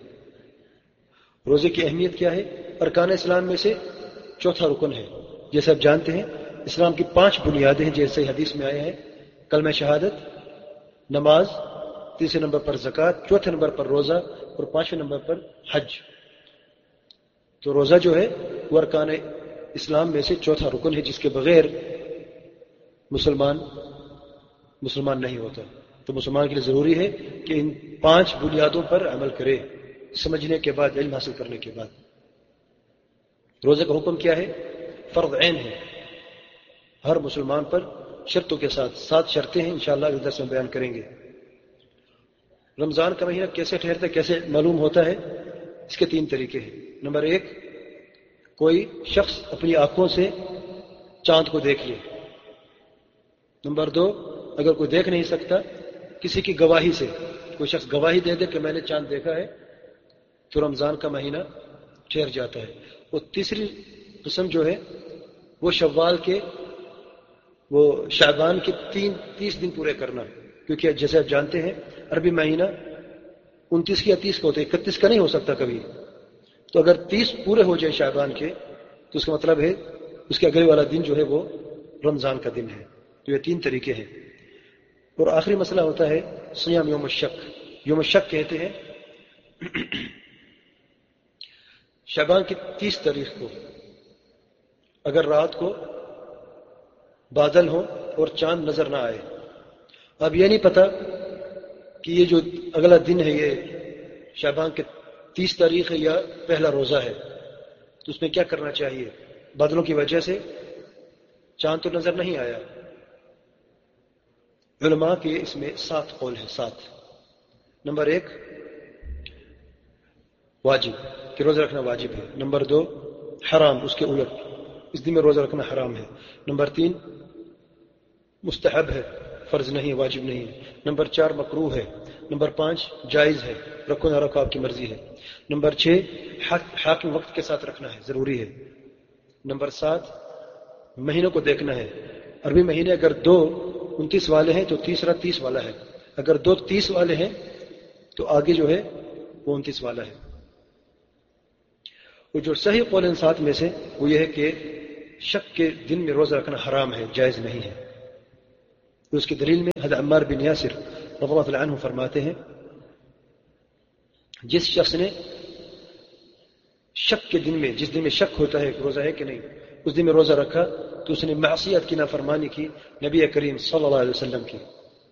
روزے کی اہمیت کیا ہے؟ ارکان اسلام میں سے 4تھا رکن ہے۔ جیسے آپ جانتے ہیں اسلام کی 5 بنیادیں ہیں، جیسے حدیث میں آئے ہیں، کلمہ شہادت، نماز، 3 نمبر پر زکوٰۃ، 4 نمبر پر روزہ، اور 5 نمبر پر حج۔ تو روزہ جو ہے وہ ارکان اسلام میں سے 4تھا رکن ہے، جس کے بغیر مسلمان نہیں ہوتا۔ تو مسلمان کے لیے ضروری ہے کہ ان 5 بنیادوں پر عمل کرے، سمجھنے کے بعد، علم حاصل کرنے کے بعد۔ روزے کا حکم کیا ہے؟ فرض عین ہے ہر مسلمان پر، شرطوں کے ساتھ 7 شرطیں ہیں، انشاءاللہ اس درس میں بیان کریں گے۔ رمضان کا مہینہ کیسے ٹھہرتا ہے، کیسے معلوم ہوتا ہے؟ اس کے 3 طریقے ہیں۔ نمبر 1 کوئی شخص اپنی آنکھوں سے چاند کو دیکھ لے۔ نمبر 2 اگر کوئی دیکھ نہیں سکتا، کسی کی گواہی سے، کوئی شخص گواہی دے دے کہ میں نے چاند دیکھا ہے، تو رمضان کا مہینہ ٹھہر جاتا ہے۔ اور تیسری قسم جو ہے وہ شوال کے، وہ شعبان کے 30 دن پورے کرنا، کیونکہ جیسے آپ جانتے ہیں عربی مہینہ 29 یا 30 کا ہوتا ہے، 31 کا نہیں ہو سکتا کبھی۔ تو اگر 30 پورے ہو جائے شعبان کے تو اس کا مطلب ہے اس کے اگلے والا دن جو ہے وہ رمضان کا دن ہے۔ تو یہ 3 طریقے ہیں۔ اور آخری مسئلہ ہوتا ہے صیام یوم الشک۔ یوم الشک کہتے ہیں شعبان کی 30 تاریخ کو اگر رات کو بادل ہو اور چاند نظر نہ آئے، اب یہ نہیں پتا کہ یہ جو اگلا دن ہے یہ شعبان کے 30 تاریخ ہے یا پہلا روزہ ہے، تو اس میں کیا کرنا چاہیے؟ بادلوں کی وجہ سے چاند تو نظر نہیں آیا، علماء کے اس میں 7 قول ہیں، 7۔ نمبر 1 واجب، کہ روزہ رکھنا واجب ہے۔ نمبر 2 حرام، اس کے الٹ، اس دن میں روزہ رکھنا حرام ہے۔ نمبر 3 مستحب ہے، فرض نہیں، واجب نہیں ہے۔ نمبر 4 مکروہ ہے۔ نمبر 5 جائز ہے، رکھو نہ رکھو آپ کی مرضی ہے۔ نمبر 6 حاکم وقت کے ساتھ رکھنا ہے، ضروری ہے۔ نمبر 7 مہینوں کو دیکھنا ہے، عربی مہینے اگر 2 29 والے ہیں تو تیسرا 30 والا ہے، اگر 2 30 والے ہیں تو آگے جو ہے وہ 29 والا ہے۔ وہ جو صحیح قول ان سات میں سے وہ یہ ہے کہ شک کے دن میں روزہ رکھنا حرام ہے، جائز نہیں ہے۔ اس کی دلیل میں حضرت عمار بن یاسر رضی اللہ تعالیٰ عنہ فرماتے ہیں جس شخص نے شک کے دن میں، جس دن میں شک ہوتا ہے کہ روزہ ہے کہ نہیں، اس دن میں روزہ رکھا تو اس نے معصیت کی نافرمانی کی نبی کریم صلی اللہ علیہ وسلم کی۔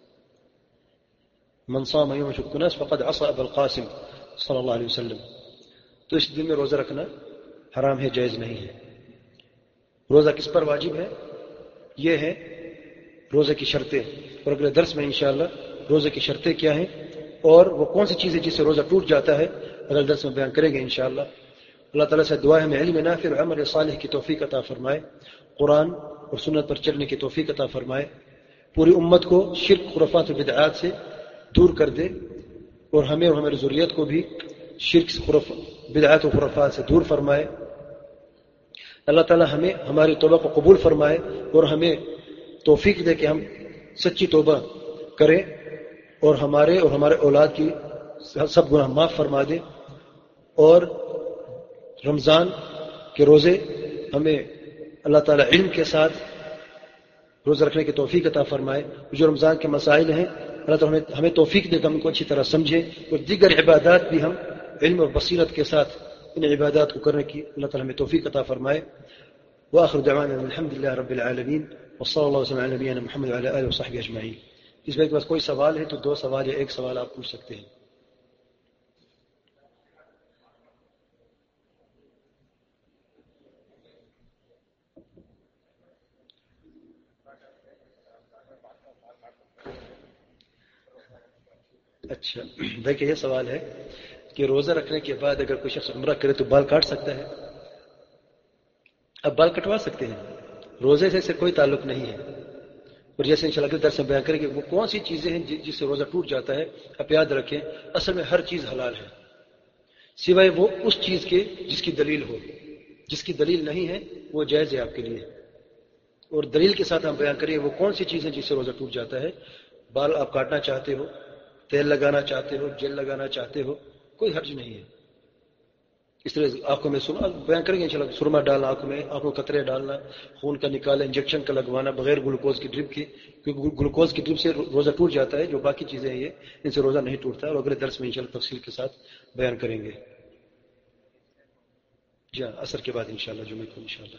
من صام یوم شک الناس فقد عصى ابا القاسم صلی اللہ علیہ وسلم۔ تو اس دن میں روزہ رکھنا حرام ہے، جائز نہیں ہے۔ روزہ کس پر واجب ہے؟ یہ ہے روزے کی شرطیں، اور اگلے درس میں انشاءاللہ روزے کی شرطیں کیا ہیں اور وہ کون سی چیزیں جس سے روزہ ٹوٹ جاتا ہے اگلے درس میں بیان کریں گے انشاءاللہ۔ اللہ تعالیٰ سے دعا ہے ہمیں علم نافع اور عمل صالح کی توفیق عطا فرمائے، قرآن اور سنت پر چلنے کی توفیق عطا فرمائے، پوری امت کو شرک، خرافات و بدعات سے دور کر دے، اور ہمیں اور ہماری ذریت کو بھی شرک، بدعات و خرافات سے دور فرمائے۔ اللہ تعالیٰ ہمیں ہماری توبہ کو قبول فرمائے اور ہمیں توفیق دے کہ ہم سچی توبہ کریں، اور ہمارے اولاد کی سب گناہ معاف فرما دے، اور رمضان کے روزے ہمیں اللہ تعالیٰ علم کے ساتھ روزہ رکھنے کی توفیق عطا فرمائے۔ جو رمضان کے مسائل ہیں اللہ تعالیٰ ہمیں توفیق دے کہ ہم ان کو اچھی طرح سمجھیں، اور دیگر عبادات بھی ہم علم اور بصیرت کے ساتھ ان عبادات کو کرنے کی اللہ تعالیٰ ہمیں توفیق عطا فرمائے۔ وآخر دعوانا الحمد للہ رب العالمین وصلی اللہ وسلم علی نبینا محمد وعلی آلہ وصحبہ اجمعین۔ اس میں کے پاس کوئی سوال ہے تو 2 سوال یا 1 سوال آپ پوچھ سکتے ہیں۔ اچھا، دیکھیں یہ سوال ہے کہ روزہ رکھنے کے بعد اگر کوئی شخص عمرہ کرے تو بال کاٹ سکتا ہے؟ اب بال کٹوا سکتے ہیں، روزے سے اسے کوئی تعلق نہیں ہے، اور جیسے انشاءاللہ اگلے درس میں بیان کریں گے وہ کون سی چیزیں ہیں جس سے روزہ ٹوٹ جاتا ہے۔ آپ یاد رکھیں اصل میں ہر چیز حلال ہے سوائے وہ اس چیز کے جس کی دلیل ہو، جس کی دلیل نہیں ہے وہ جائز ہے آپ کے لیے، اور دلیل کے ساتھ ہم بیان کریں وہ کون سی چیزیں جس سے روزہ ٹوٹ جاتا ہے۔ بال آپ کاٹنا چاہتے ہو، تیل لگانا چاہتے ہو، جیل لگانا چاہتے ہو، کوئی حرج نہیں ہے۔ اس طرح آنکھوں میں بیان کریں گے انشاءاللہ، سرما ڈالنا آنکھوں میں، آنکھوں میں قطرے ڈالنا، خون کا نکالنا، انجیکشن کا لگوانا بغیر گلوکوز کی ڈرپ کے، کیونکہ گلوکوز کی ڈرپ سے روزہ ٹوٹ جاتا ہے، جو باقی چیزیں ہیں یہ ان سے روزہ نہیں ٹوٹتا ہے، اور اگلے درس میں انشاءاللہ تفصیل کے ساتھ بیان کریں گے۔ جی ہاں، عصر کے بعد انشاءاللہ، جمعے کو انشاءاللہ۔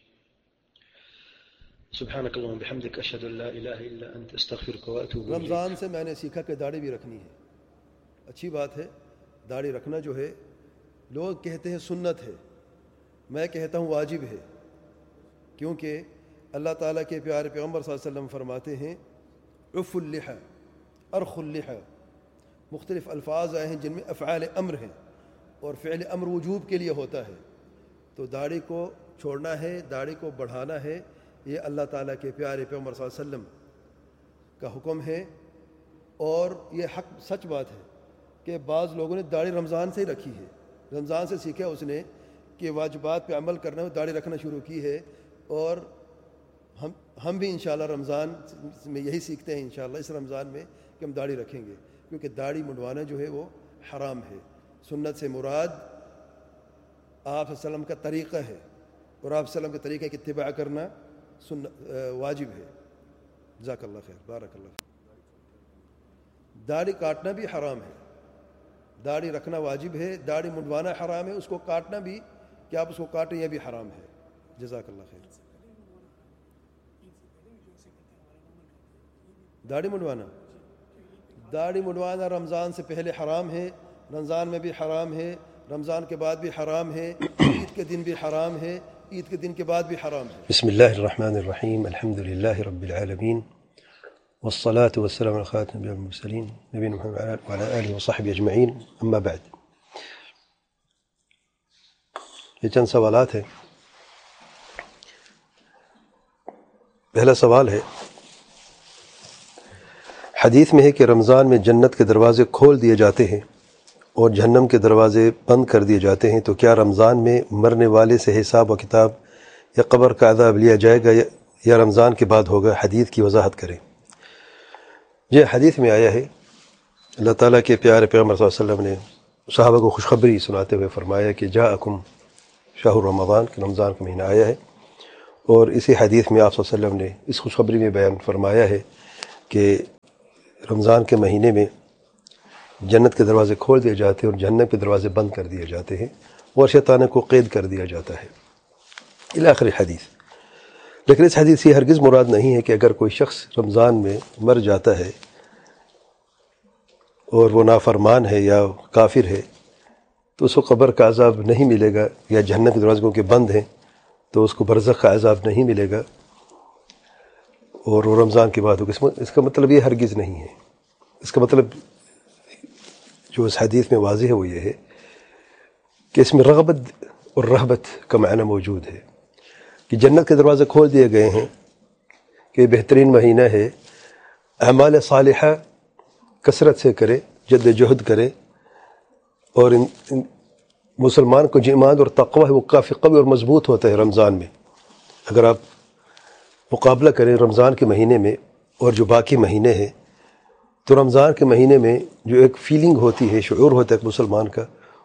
سبحانک اللہم بحمدک اشہد ان لا الہ الا انت استغفرک واتوب الیک۔ رمضان سے میں نے سیکھا کہ داڑھی بھی رکھنی ہے، اچھی بات ہے، داڑھی رکھنا جو ہے لوگ کہتے ہیں سنت ہے، میں کہتا ہوں واجب ہے، کیونکہ اللہ تعالیٰ کے پیارے پیغمبر صلی اللہ علیہ وسلم فرماتے ہیں عف اللحى ارخ اللحى، مختلف الفاظ آئے ہیں جن میں افعال امر ہیں، اور فعل امر وجوب کے لیے ہوتا ہے، تو داڑھی کو چھوڑنا ہے، داڑھی کو بڑھانا ہے، یہ اللہ تعالیٰ کے پیارے پیغمبر صلی اللہ علیہ وسلم کا حکم ہے، اور یہ حق سچ بات ہے کہ بعض لوگوں نے داڑھی رمضان سے ہی رکھی ہے، رمضان سے سیکھا اس نے کہ واجبات پہ عمل کرنا ہے، داڑھی رکھنا شروع کی ہے، اور ہم بھی انشاءاللہ رمضان میں یہی سیکھتے ہیں انشاءاللہ اس رمضان میں کہ ہم داڑھی رکھیں گے، کیونکہ داڑھی منڈوانا جو ہے وہ حرام ہے۔ سنت سے مراد آپ صلی اللہ علیہ وسلم کا طریقہ ہے، اور آپ صلی اللہ علیہ وسلم کے طریقے کی اتباع کرنا واجب ہے۔ جزاک اللہ خیر، بارک اللہ خیر۔ داڑھی کاٹنا بھی حرام ہے، داڑھی رکھنا واجب ہے، داڑھی منڈوانا حرام ہے، اس کو کاٹنا بھی کہ آپ اس کو کاٹیں یہ بھی حرام ہے۔ جزاک اللہ خیر۔ داڑھی منڈوانا رمضان سے پہلے حرام ہے، رمضان میں بھی حرام ہے، رمضان کے بعد بھی حرام ہے، عید کے دن بھی حرام ہے، عید کے دن کے بعد بھی حرام ہے۔ بسم اللہ الرحمن الرحیم، الحمد للہ رب العالمین، والصلاة والسلام على خاتم المرسلین نبینا محمد وعلى آلہ وصحبہ اجمعین، اما بعد۔ یہ چند سوالات ہیں۔ پہلا سوال ہے، حدیث میں ہے کہ رمضان میں جنت کے دروازے کھول دیے جاتے ہیں اور جہنم کے دروازے بند کر دیے جاتے ہیں، تو کیا رمضان میں مرنے والے سے حساب و کتاب یا قبر کا عذاب لیا جائے گا یا رمضان کے بعد ہوگا؟ حدیث کی وضاحت کریں۔ یہ حدیث میں آیا ہے، اللہ تعالیٰ کے پیارے پیغمبر صلی اللہ علیہ وسلم نے صحابہ کو خوشخبری سناتے ہوئے فرمایا کہ جاءکم شہر رمضان کہ رمضان کا مہینہ آیا ہے، اور اسی حدیث میں آپ صلی اللہ علیہ وسلم نے اس خوشخبری میں بیان فرمایا ہے کہ رمضان کے مہینے میں جنت کے دروازے کھول دیے جاتے ہیں اور جہنم کے دروازے بند کر دیے جاتے ہیں اور شیطان کو قید کر دیا جاتا ہے الی آخر حدیث۔ لیکن اس حدیث سے ہرگز مراد نہیں ہے کہ اگر کوئی شخص رمضان میں مر جاتا ہے اور وہ نافرمان ہے یا کافر ہے تو اس کو قبر کا عذاب نہیں ملے گا، یا جہنم کے دروازے کے بند ہیں تو اس کو برزخ کا عذاب نہیں ملے گا اور وہ رمضان کی بات ہوگی۔ اس کا مطلب یہ ہرگز نہیں ہے۔ اس کا مطلب جو اس حدیث میں واضح ہے وہ یہ ہے کہ اس میں رغبت اور رہبت کا معنی موجود ہے کہ جنت کے دروازے کھول دیے گئے ہیں کہ بہترین مہینہ ہے، اعمال صالحہ کثرت سے کرے، جد جہد کرے، اور مسلمان کو جو ایمان اور تقوی ہے وہ کافی قوی اور مضبوط ہوتا ہے رمضان میں۔ اگر آپ مقابلہ کریں رمضان کے مہینے میں اور جو باقی مہینے ہیں تو رمضان کے مہینے میں جو ایک فیلنگ ہوتی ہے، شعور ہوتا ہے ایک مسلمان کا،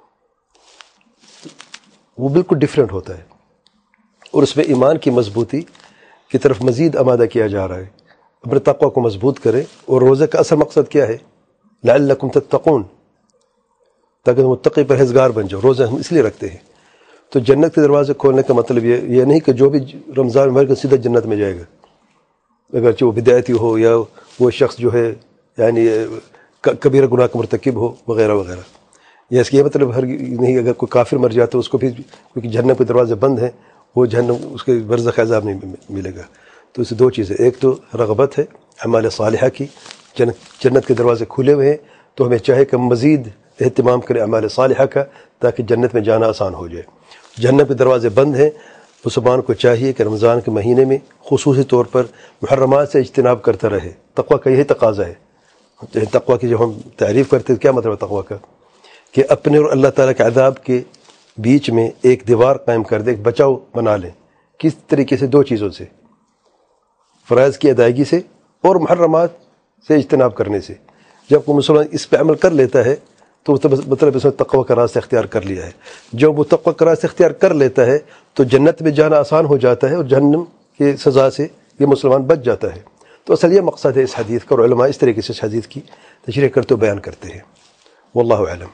وہ بالکل ڈیفرنٹ ہوتا ہے، اور اس میں ایمان کی مضبوطی کی طرف مزید آمادہ کیا جا رہا ہے۔ اپنے تقوی کو مضبوط کریں، اور روزے کا اصل مقصد کیا ہے؟ لعلکم تتقون، تاکہ تم متقی پرہیزگار بن جاؤ۔ روزے ہم اس لیے رکھتے ہیں۔ تو جنت کے دروازے کھولنے کا مطلب یہ نہیں کہ جو بھی رمضان میں مر کے سیدھا جنت میں جائے گا، اگرچہ وہ بدعتی ہو یا وہ شخص جو ہے یعنی کبیرہ گناہ کا مرتکب ہو وغیرہ وغیرہ۔ یا اس کا یہ مطلب نہیں اگر کوئی کافر مر جاتا ہے اس کو بھی کیونکہ جہنم کے دروازے بند ہیں وہ جہنم اس کے برزخ عذاب نہیں ملے گا۔ تو اس سے دو چیزیں، ایک تو رغبت ہے اعمال صالحہ کی، جنت کے دروازے کھلے ہوئے ہیں تو ہمیں چاہے کہ مزید اہتمام کریں اعمال صالحہ کا تاکہ جنت میں جانا آسان ہو جائے۔ جہنم کے دروازے بند ہیں، مسلمان کو چاہیے کہ رمضان کے مہینے میں خصوصی طور پر محرمات سے اجتناب کرتا رہے۔ تقوی کا یہی تقاضا ہے۔ تقوی کی جب ہم تعریف کرتے ہیں کیا مطلب ہے تقوی کا؟ کہ اپنے اور اللہ تعالیٰ کے عذاب کے بیچ میں ایک دیوار قائم کر دے، ایک بچاؤ بنا لیں۔ کس طریقے سے؟ دو چیزوں سے، فرائض کی ادائیگی سے اور محرمات سے اجتناب کرنے سے۔ جب کوئی مسلمان اس پہ عمل کر لیتا ہے تو مطلب اس نے تقوی کا راستہ اختیار کر لیا ہے۔ جب وہ تقوی کا راستہ اختیار کر لیتا ہے تو جنت میں جانا آسان ہو جاتا ہے اور جہنم کی سزا سے یہ مسلمان بچ جاتا ہے۔ تو اصل یہ مقصد ہے اس حدیث کا، اور علماء اس طریقے سے اس حدیث کی تشریح کرتے و بیان کرتے ہیں۔ واللہ اعلم۔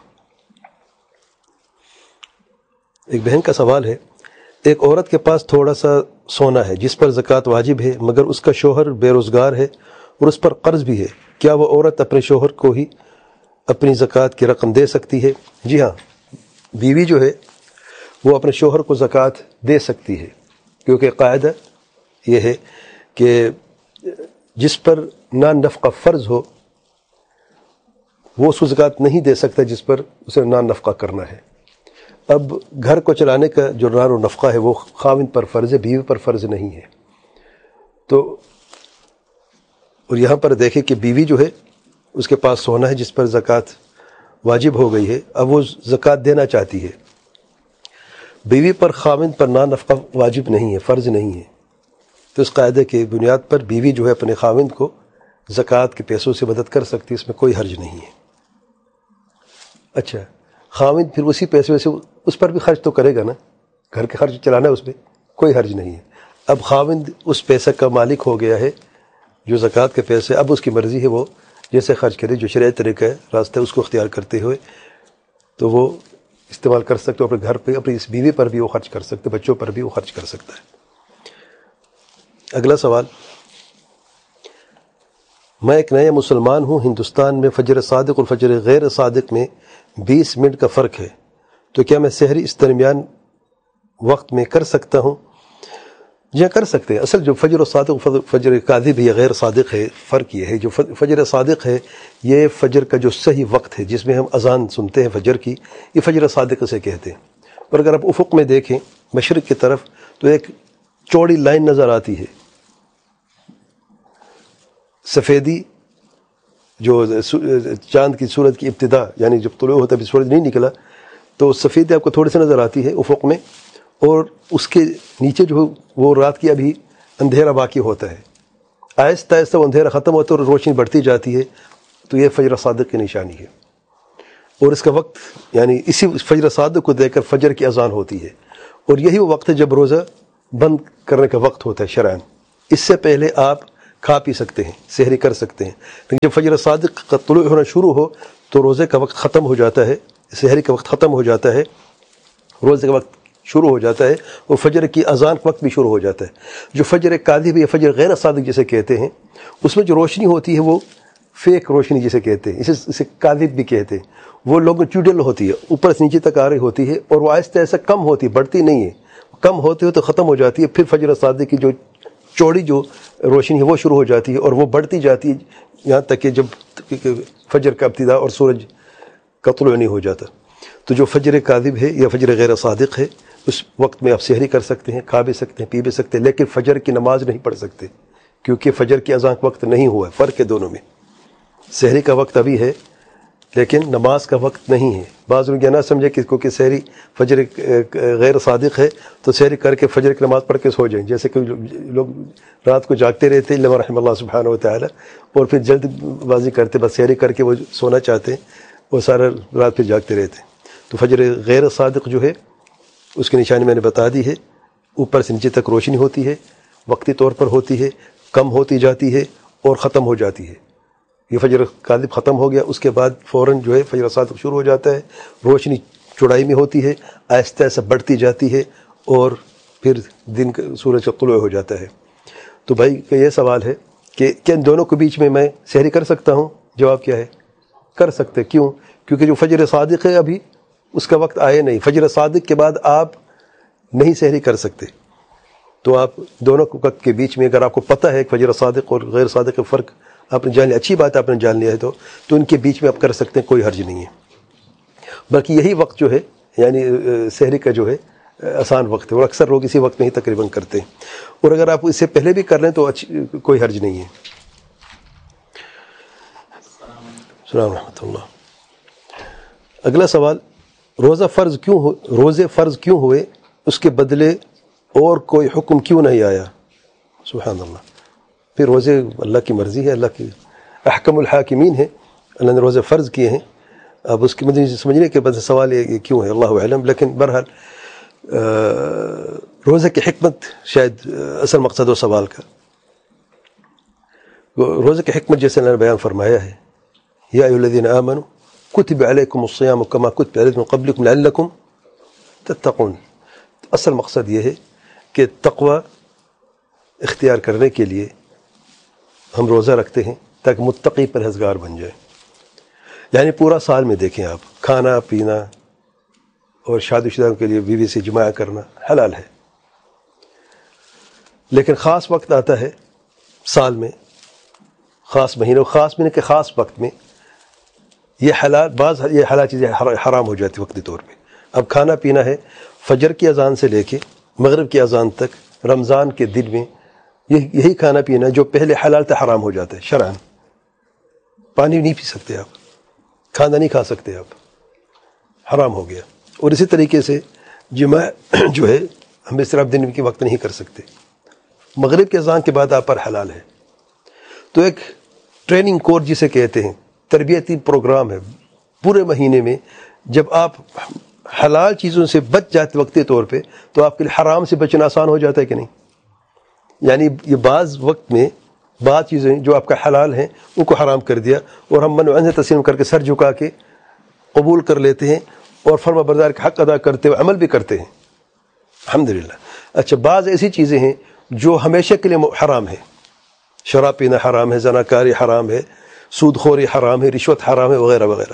ایک بہن کا سوال ہے، ایک عورت کے پاس تھوڑا سا سونا ہے جس پر زکوٰۃ واجب ہے، مگر اس کا شوہر بے روزگار ہے اور اس پر قرض بھی ہے، کیا وہ عورت اپنے شوہر کو ہی اپنی زکوٰۃ کی رقم دے سکتی ہے؟ جی ہاں، بیوی جو ہے وہ اپنے شوہر کو زکوٰۃ دے سکتی ہے، کیونکہ قاعدہ یہ ہے کہ جس پر نان نفقہ فرض ہو وہ اس کو زکوٰۃ نہیں دے سکتا جس پر اسے نان نفقہ کرنا ہے۔ اب گھر کو چلانے کا جو نان و نفقہ ہے وہ خاوند پر فرض ہے، بیوی پر فرض نہیں ہے۔ تو اور یہاں پر دیکھیں کہ بیوی جو ہے اس کے پاس سونا ہے جس پر زکوٰۃ واجب ہو گئی ہے، اب وہ زکوٰۃ دینا چاہتی ہے۔ بیوی پر خاوند پر نان نفقہ واجب نہیں ہے، فرض نہیں ہے، تو اس قاعدے کی بنیاد پر بیوی جو ہے اپنے خاوند کو زکوٰۃ کے پیسوں سے مدد کر سکتی ہے، اس میں کوئی حرج نہیں ہے۔ اچھا، خاوند پھر اسی پیسے سے اس پر بھی خرچ تو کرے گا نا، گھر کے خرچ چلانا ہے، اس میں کوئی حرج نہیں ہے۔ اب خاوند اس پیسے کا مالک ہو گیا ہے جو زکوٰۃ کے پیسے، اب اس کی مرضی ہے وہ جیسے خرچ کرے، جو شرعی طریقہ ہے راستہ اس کو اختیار کرتے ہوئے تو وہ استعمال کر سکتے، اپنے گھر پہ اپنی اس بیوی پر بھی وہ خرچ کر سکتے، بچوں پر بھی وہ خرچ کر سکتا ہے۔ اگلا سوال، میں ایک نیا مسلمان ہوں، ہندوستان میں فجر صادق اور فجر غیر صادق میں 20 منٹ کا فرق ہے، تو کیا میں سحری اس درمیان وقت میں کر سکتا ہوں؟ جی کر سکتے ہیں۔ اصل جو فجر صادق فجر کاذب یا غیر صادق ہے، فرق یہ ہے جو فجر صادق ہے یہ فجر کا جو صحیح وقت ہے جس میں ہم اذان سنتے ہیں فجر کی، یہ فجر صادق سے کہتے ہیں۔ اور اگر آپ افق میں دیکھیں مشرق کی طرف تو ایک چوڑی لائن نظر آتی ہے، سفیدی، جو چاند کی سورج کی ابتدا یعنی جب طلوع ہوتا ہے سورج نہیں نکلا تو سفیدی آپ کو تھوڑی سی نظر آتی ہے افق میں، اور اس کے نیچے جو وہ رات کی ابھی اندھیرا باقی ہوتا ہے، آہستہ آہستہ وہ اندھیرا ختم ہوتا ہے اور روشنی بڑھتی جاتی ہے، تو یہ فجر صادق کی نشانی ہے۔ اور اس کا وقت یعنی اسی فجر صادق کو دیکھ کر فجر کی اذان ہوتی ہے، اور یہی وہ وقت ہے جب روزہ بند کرنے کا وقت ہوتا ہے شرعاً. اس سے پہلے آپ کھا پی سکتے ہیں، سحری کر سکتے ہیں، لیکن جب فجر صادق کا طلوع ہونا شروع ہو تو روزے کا وقت ختم ہو جاتا ہے، سحری کا وقت ختم ہو جاتا ہے، روزے کا وقت شروع ہو جاتا ہے، اور فجر کی اذان کا وقت بھی شروع ہو جاتا ہے. جو فجر کاذب یا فجر غیر صادق جسے کہتے ہیں، اس میں جو روشنی ہوتی ہے وہ فیک روشنی جسے کہتے ہیں، اسے کاذب بھی کہتے ہیں. وہ لوگوں چوڈل ہوتی ہے، اوپر سے نیچے تک آ رہی ہوتی ہے، اور وہ آہستہ آہستہ کم ہوتی ہے، بڑھتی نہیں ہے، کم ہوتے ہوتے ختم ہو جاتی ہے. پھر فجر صادق کی جو چوڑی جو روشنی ہے وہ شروع ہو جاتی ہے، اور وہ بڑھتی جاتی ہے یہاں تک کہ جب فجر کا ابتدا اور سورج کا طلوع نہیں ہو جاتا. تو جو فجر کاذب ہے یا فجر غیر صادق ہے، اس وقت میں آپ سحری کر سکتے ہیں، کھا بھی سکتے ہیں، پی بھی سکتے ہیں، لیکن فجر کی نماز نہیں پڑھ سکتے، کیونکہ فجر کی اذان کا وقت نہیں ہوا ہے. فرق ہے دونوں میں. سحری کا وقت ابھی ہے لیکن نماز کا وقت نہیں ہے. بعض لوگ یہ نہ سمجھے کہ کیونکہ سحری فجر غیر صادق ہے تو سحری کر کے فجر کی نماز پڑھ کے سو جائیں، جیسے کہ لوگ رات کو جاگتے رہتے الا رحم اللہ سبحانہ و تعالی، اور پھر جلد بازی کرتے، بس سحری کر کے وہ سونا چاہتے ہیں، وہ سارا رات پھر جاگتے رہتے ہیں. تو فجر غیر صادق جو ہے اس کی نشانی میں نے بتا دی ہے. اوپر سے نیچے تک روشنی ہوتی ہے، وقتی طور پر ہوتی ہے، کم ہوتی جاتی ہے اور ختم ہو جاتی ہے. یہ فجر کاذب ختم ہو گیا، اس کے بعد فوراً جو ہے فجر صادق شروع ہو جاتا ہے. روشنی چوڑائی میں ہوتی ہے، آہستہ آہستہ بڑھتی جاتی ہے، اور پھر دن کا سورج کا طلوع ہو جاتا ہے. تو بھائی کا یہ سوال ہے کہ کیا ان دونوں کے بیچ میں سحری کر سکتا ہوں؟ جواب کیا ہے؟ کر سکتے. کیوں؟ کیونکہ جو فجر صادق ہے ابھی اس کا وقت آئے نہیں. فجر صادق کے بعد آپ نہیں سحری کر سکتے. تو آپ دونوں وقت کے بیچ میں اگر آپ کو پتہ ہے کہ فجر صادق اور غیر صادق کا فرق آپ نے جان لیا، اچھی بات ہے آپ نے جان لیا ہے، تو ان کے بیچ میں آپ کر سکتے ہیں، کوئی حرج نہیں ہے. بلکہ یہی وقت جو ہے یعنی سحری کا جو ہے آسان وقت ہے، اور اکثر لوگ اسی وقت میں ہی تقریباً کرتے ہیں. اور اگر آپ اس سے پہلے بھی کر لیں تو کوئی حرج نہیں ہے. السلام ورحمۃ اللہ. اگلا سوال، روزے فرض کیوں ہوئے، اس کے بدلے اور کوئی حکم کیوں نہیں آیا؟ سبحان اللہ. پھر روزے اللہ کی مرضی ہے، اللہ کی احکم الحاکمین ہے، اللہ نے روزے فرض کیے ہیں. اب اس کی مجھے سمجھنے کے بعد سوال یہ کیوں ہے، اللہ علم. لیکن بہرحال روزے کی حکمت شاید اصل مقصد و سوال کا. روزے کی حکمت جیسے اللہ نے بیان فرمایا ہے، یا ایھا الذین آمنوا کتب علیکم الصیام کما کتب علی الذین من قبلکم لعلکم تتقون. اصل مقصد یہ ہے کہ تقوی اختیار کرنے کے لیے ہم روزہ رکھتے ہیں تاکہ متقی پرہیزگار بن جائے. یعنی پورا سال میں دیکھیں آپ، کھانا پینا اور شادی شدہ کے لیے بیوی سے جماع کرنا حلال ہے، لیکن خاص وقت آتا ہے سال میں، خاص مہینے کے خاص وقت میں یہ حلال چیزیں حرام ہو جاتی وقتی طور پہ. اب کھانا پینا ہے، فجر کی اذان سے لے کے مغرب کی اذان تک رمضان کے دن میں یہی کھانا پینا جو پہلے حلال تھا حرام ہو جاتا ہے شرعاً. پانی نہیں پی سکتے آپ، کھانا نہیں کھا سکتے آپ، حرام ہو گیا. اور اسی طریقے سے جماع جو ہے ہم اس طرح دن کے وقت نہیں کر سکتے، مغرب کے اذان کے بعد آپ پر حلال ہے. تو ایک ٹریننگ کورس جسے کہتے ہیں، تربیتی پروگرام ہے پورے مہینے میں. جب آپ حلال چیزوں سے بچ جاتے وقتی طور پہ تو آپ کے لیے حرام سے بچنا آسان ہو جاتا ہے کہ نہیں. یعنی یہ بعض وقت میں بعض چیزیں جو آپ کا حلال ہیں ان کو حرام کر دیا، اور ہم منع سے تسلیم کر کے سر جھکا کے قبول کر لیتے ہیں اور فرما بردار کا حق ادا کرتے ہوئے عمل بھی کرتے ہیں الحمدللہ. اچھا، بعض ایسی چیزیں ہیں جو ہمیشہ کے لیے حرام ہیں، شراب پینا حرام ہے، زناکاری حرام ہے، سود خوری حرام ہے، رشوت حرام ہے، وغیرہ وغیرہ.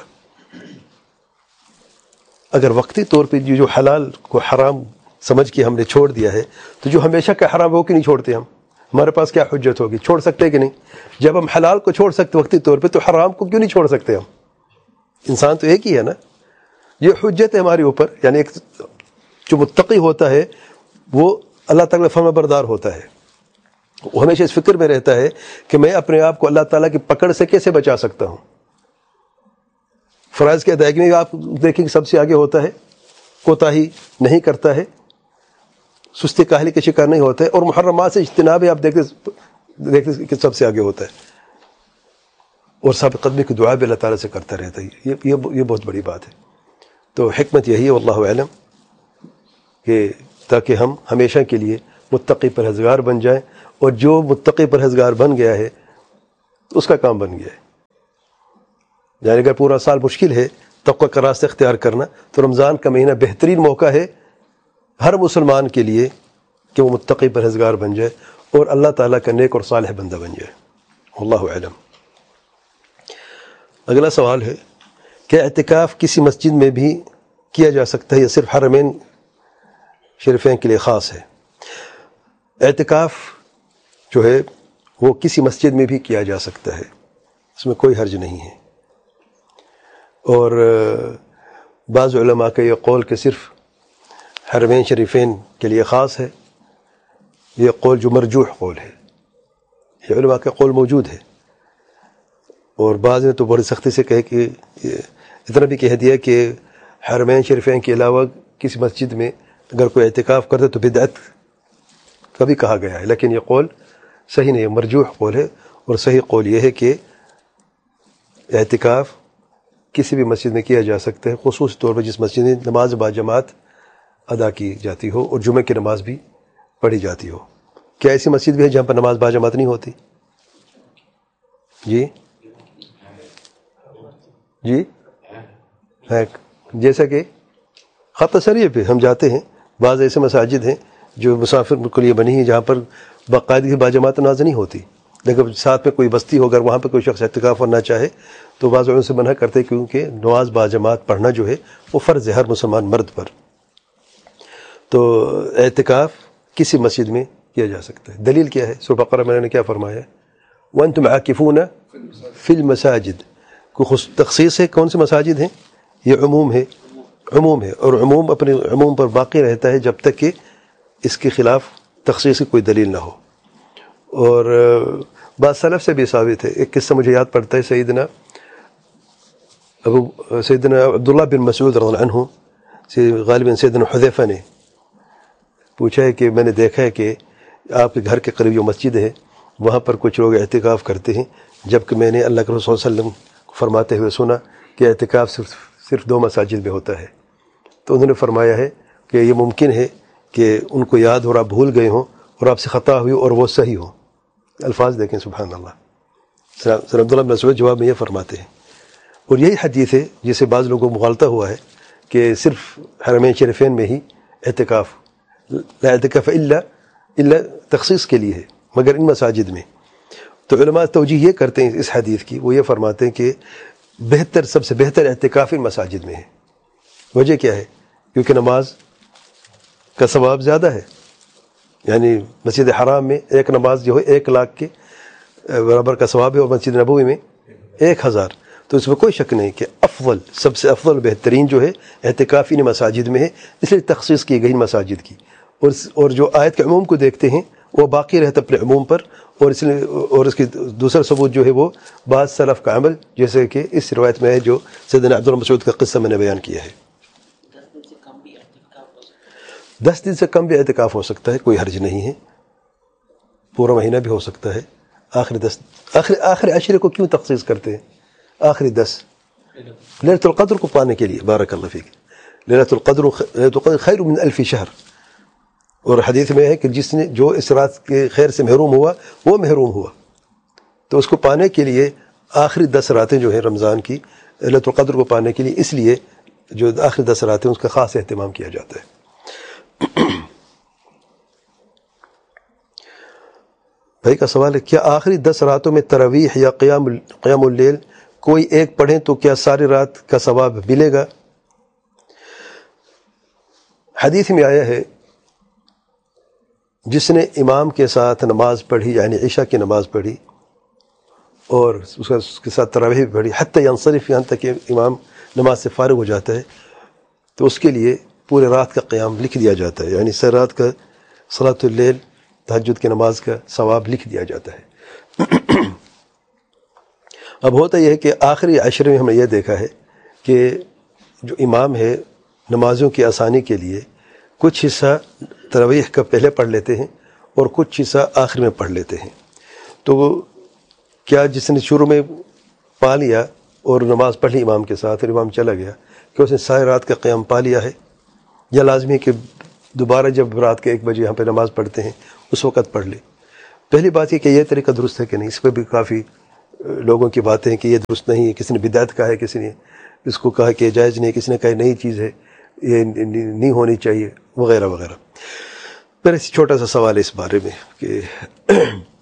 اگر وقتی طور پہ جو حلال کو حرام سمجھ کے ہم نے چھوڑ دیا ہے تو جو ہمیشہ کا حرام ہو کہ نہیں چھوڑتے ہم؟ ہمارے پاس کیا حجت ہوگی؟ چھوڑ سکتے کہ نہیں؟ جب ہم حلال کو چھوڑ سکتے وقتی طور پہ تو حرام کو کیوں نہیں چھوڑ سکتے ہم؟ انسان تو ایک ہی ہے نا. یہ حجت ہے ہمارے اوپر. یعنی ایک جو متقی ہوتا ہے وہ اللہ تعالیٰ فرما بردار ہوتا ہے، وہ ہمیشہ اس فکر میں رہتا ہے کہ میں اپنے آپ کو اللہ تعالیٰ کی پکڑ سے کیسے بچا سکتا ہوں. فرائض کی ادائیگی میں آپ دیکھیں کہ سب سے آگے ہوتا ہے، کوتاہی نہیں کرتا ہے، سستی کاہلی کا شکار نہیں ہوتا ہے، اور محرمات سے اجتناب ہے آپ دیکھتے کہ سب سے آگے ہوتا ہے، اور ثابت قدمی کی دعا بھی اللہ تعالیٰ سے کرتا رہتا ہے. یہ بہت بڑی بات ہے. تو حکمت یہی ہے واللہ اعلم کہ تاکہ ہم ہمیشہ کے لیے متقی پرہیزگار بن جائیں، اور جو متقی پرہیزگار بن گیا ہے اس کا کام بن گیا ہے. یعنی اگر پورا سال مشکل ہے تقوی کا راستہ اختیار کرنا، تو رمضان کا مہینہ بہترین موقع ہے ہر مسلمان کے لیے کہ وہ متقی پرہیزگار بن جائے اور اللہ تعالیٰ کا نیک اور صالح بندہ بن جائے. اللہ اعلم. اگلا سوال ہے کہ اعتکاف کسی مسجد میں بھی کیا جا سکتا ہے یا صرف حرمین شریفین کے لیے خاص ہے؟ اعتکاف جو ہے وہ کسی مسجد میں بھی کیا جا سکتا ہے، اس میں کوئی حرج نہیں ہے. اور بعض علماء کا یہ قول کہ صرف حرمین شریفین کے لیے خاص ہے، یہ قول جو مرجوح قول ہے، یہ علماء کا قول موجود ہے. اور بعض نے تو بڑی سختی سے کہے کہ اتنا بھی کہہ دیا کہ حرمین شریفین کے علاوہ کسی مسجد میں اگر کوئی اعتکاف کرتے تو بدعت کا بھی کہا گیا ہے. لیکن یہ قول صحیح نہیں ہے، مرجوح قول ہے. اور صحیح قول یہ ہے کہ اعتکاف کسی بھی مسجد میں کیا جا سکتا ہے، خصوصی طور پر جس مسجد میں نماز با جماعت ادا کی جاتی ہو اور جمعہ کی نماز بھی پڑھی جاتی ہو. کیا ایسی مسجد بھی ہے جہاں پر نماز با جماعت نہیں ہوتی؟ جی جی ہے. جیسا کہ خط سریع پہ ہم جاتے ہیں، بعض ایسے مساجد ہیں جو مسافر کے لیے بنی ہیں جہاں پر باقاعدگی با جماعت نماز نہیں ہوتی، لیکن ساتھ میں کوئی بستی ہو، اگر وہاں پہ کوئی شخص اعتکاف کرنا چاہے تو بعض ان سے منع کرتے کیونکہ نماز با جماعت پڑھنا جو ہے وہ فرض ہے ہر مسلمان مرد پر. تو اعتکاف کسی مسجد میں کیا جا سکتا ہے. دلیل کیا ہے؟ سورہ بقرہ میں نے کیا فرمایا؟ وَأَنْتُمْ عَاكِفُونَ فِي الْمَسَاجِدِ. کوئی تخصیص ہے کون سے مساجد ہیں؟ یہ عموم ہے، عموم ہے، اور عموم اپنے عموم پر باقی رہتا ہے جب تک کہ اس کے خلاف تخصیص کی کوئی دلیل نہ ہو. اور بعض سلف سے بھی ثابت ہے. ایک قصہ مجھے یاد پڑتا ہے، سیدنا عبداللہ بن مسعود رضی اللہ عنہ سے غالباً سیدنا حذیفہ نے پوچھا ہے کہ میں نے دیکھا ہے کہ آپ کے گھر کے قریب جو مسجد ہے وہاں پر کچھ لوگ اعتکاف کرتے ہیں، جبکہ میں نے اللہ کے رسول صلی اللہ علیہ وسلم فرماتے ہوئے سنا کہ اعتکاف صرف 2 مساجد میں ہوتا ہے. تو انہوں نے فرمایا ہے کہ یہ ممکن ہے کہ ان کو یاد ہو اور آپ بھول گئے ہوں اور آپ سے خطا ہوئی اور وہ صحیح ہو. الفاظ دیکھیں، سبحان اللہ. سر عبداللہ بن مسعود جواب میں یہ فرماتے ہیں. اور یہی حدیث ہے جسے بعض لوگوں کو مغالطہ ہوا ہے کہ صرف حرمین شریفین میں ہی اعتکاف، لا اعتکاف الا تخصیص کے لیے ہے مگر ان مساجد میں. تو علماء توجیہ یہ کرتے ہیں اس حدیث کی، وہ یہ فرماتے ہیں کہ سب سے بہتر اعتکاف ان مساجد میں ہے. وجہ کیا ہے؟ کیونکہ نماز کا ثواب زیادہ ہے. یعنی مسجد حرام میں ایک نماز جو ہے 1,00,000 کے برابر کا ثواب ہے، اور مسجد نبوی میں 1,000. تو اس میں کوئی شک نہیں کہ افضل، سب سے افضل بہترین جو ہے اعتکاف ان مساجد میں ہے. اس لیے تخصیص کی گئی مساجد کی. اور جو آیت کے عموم کو دیکھتے ہیں وہ باقی رہتا اپنے عموم پر. اور اس لیے اور اس کی دوسرا ثبوت جو ہے وہ بعض سلف کا عمل، جیسے کہ اس روایت میں ہے جو سیدنا عبداللہ مسعود کا قصہ میں نے بیان کیا ہے. 10 دن سے کم بھی اعتکاف ہو سکتا ہے، کوئی حرج نہیں ہے. پورا مہینہ بھی ہو سکتا ہے. آخری عشرے کو کیوں تخصیص کرتے ہیں؟ آخری 10 لیلۃ القدر کو پانے کے لیے. بارک اللہ فیک. لیلۃ القدر خیر من 1000 شہر. اور حدیث میں ہے کہ جو اس رات کے خیر سے محروم ہوا وہ محروم ہوا. تو اس کو پانے کے لیے آخری 10 راتیں جو ہیں رمضان کی لیلۃ القدر کو پانے کے لیے، اس لیے جو آخری 10 راتیں اس کا خاص اہتمام کیا جاتا ہے. بھائی کا سوال ہے، کیا آخری 10 راتوں میں تراویح یا قیام اللیل کوئی ایک پڑھیں تو کیا ساری رات کا ثواب ملے گا؟ حدیث میں آیا ہے جس نے امام کے ساتھ نماز پڑھی، یعنی عشاء کی نماز پڑھی اور اس کے ساتھ تراویح بھی پڑھی، حتی ینصرف، یہاں تک کہ امام نماز سے فارغ ہو جاتا ہے، تو اس کے لیے پورے رات کا قیام لکھ دیا جاتا ہے. یعنی سر رات کا صلاۃ اللیل، تہجد کی نماز کا ثواب لکھ دیا جاتا ہے. اب ہوتا یہ ہے کہ آخری عشرے میں ہم نے یہ دیکھا ہے کہ جو امام ہے نمازوں کی آسانی کے لیے کچھ حصہ تراویح کا پہلے پڑھ لیتے ہیں اور کچھ حصہ آخر میں پڑھ لیتے ہیں. تو کیا جس نے شروع میں پا لیا اور نماز پڑھ لی امام کے ساتھ اور امام چلا گیا، کہ اس نے ساری رات کا قیام پا لیا ہے، یا لازمی ہے کہ دوبارہ جب رات کے 1 بجے یہاں پہ نماز پڑھتے ہیں اس وقت پڑھ لے۔ پہلی بات یہ کہ یہ طریقہ درست ہے کہ نہیں، اس پہ بھی کافی لوگوں کی باتیں ہیں کہ یہ درست نہیں ہے، کسی نے بدعت کہا ہے، کسی نے اس کو کہا کہ جائز نہیں، کسی نے کہا نئی چیز ہے، یہ نہیں ہونی چاہیے، وغیرہ وغیرہ۔ میرا چھوٹا سا سوال ہے اس بارے میں کہ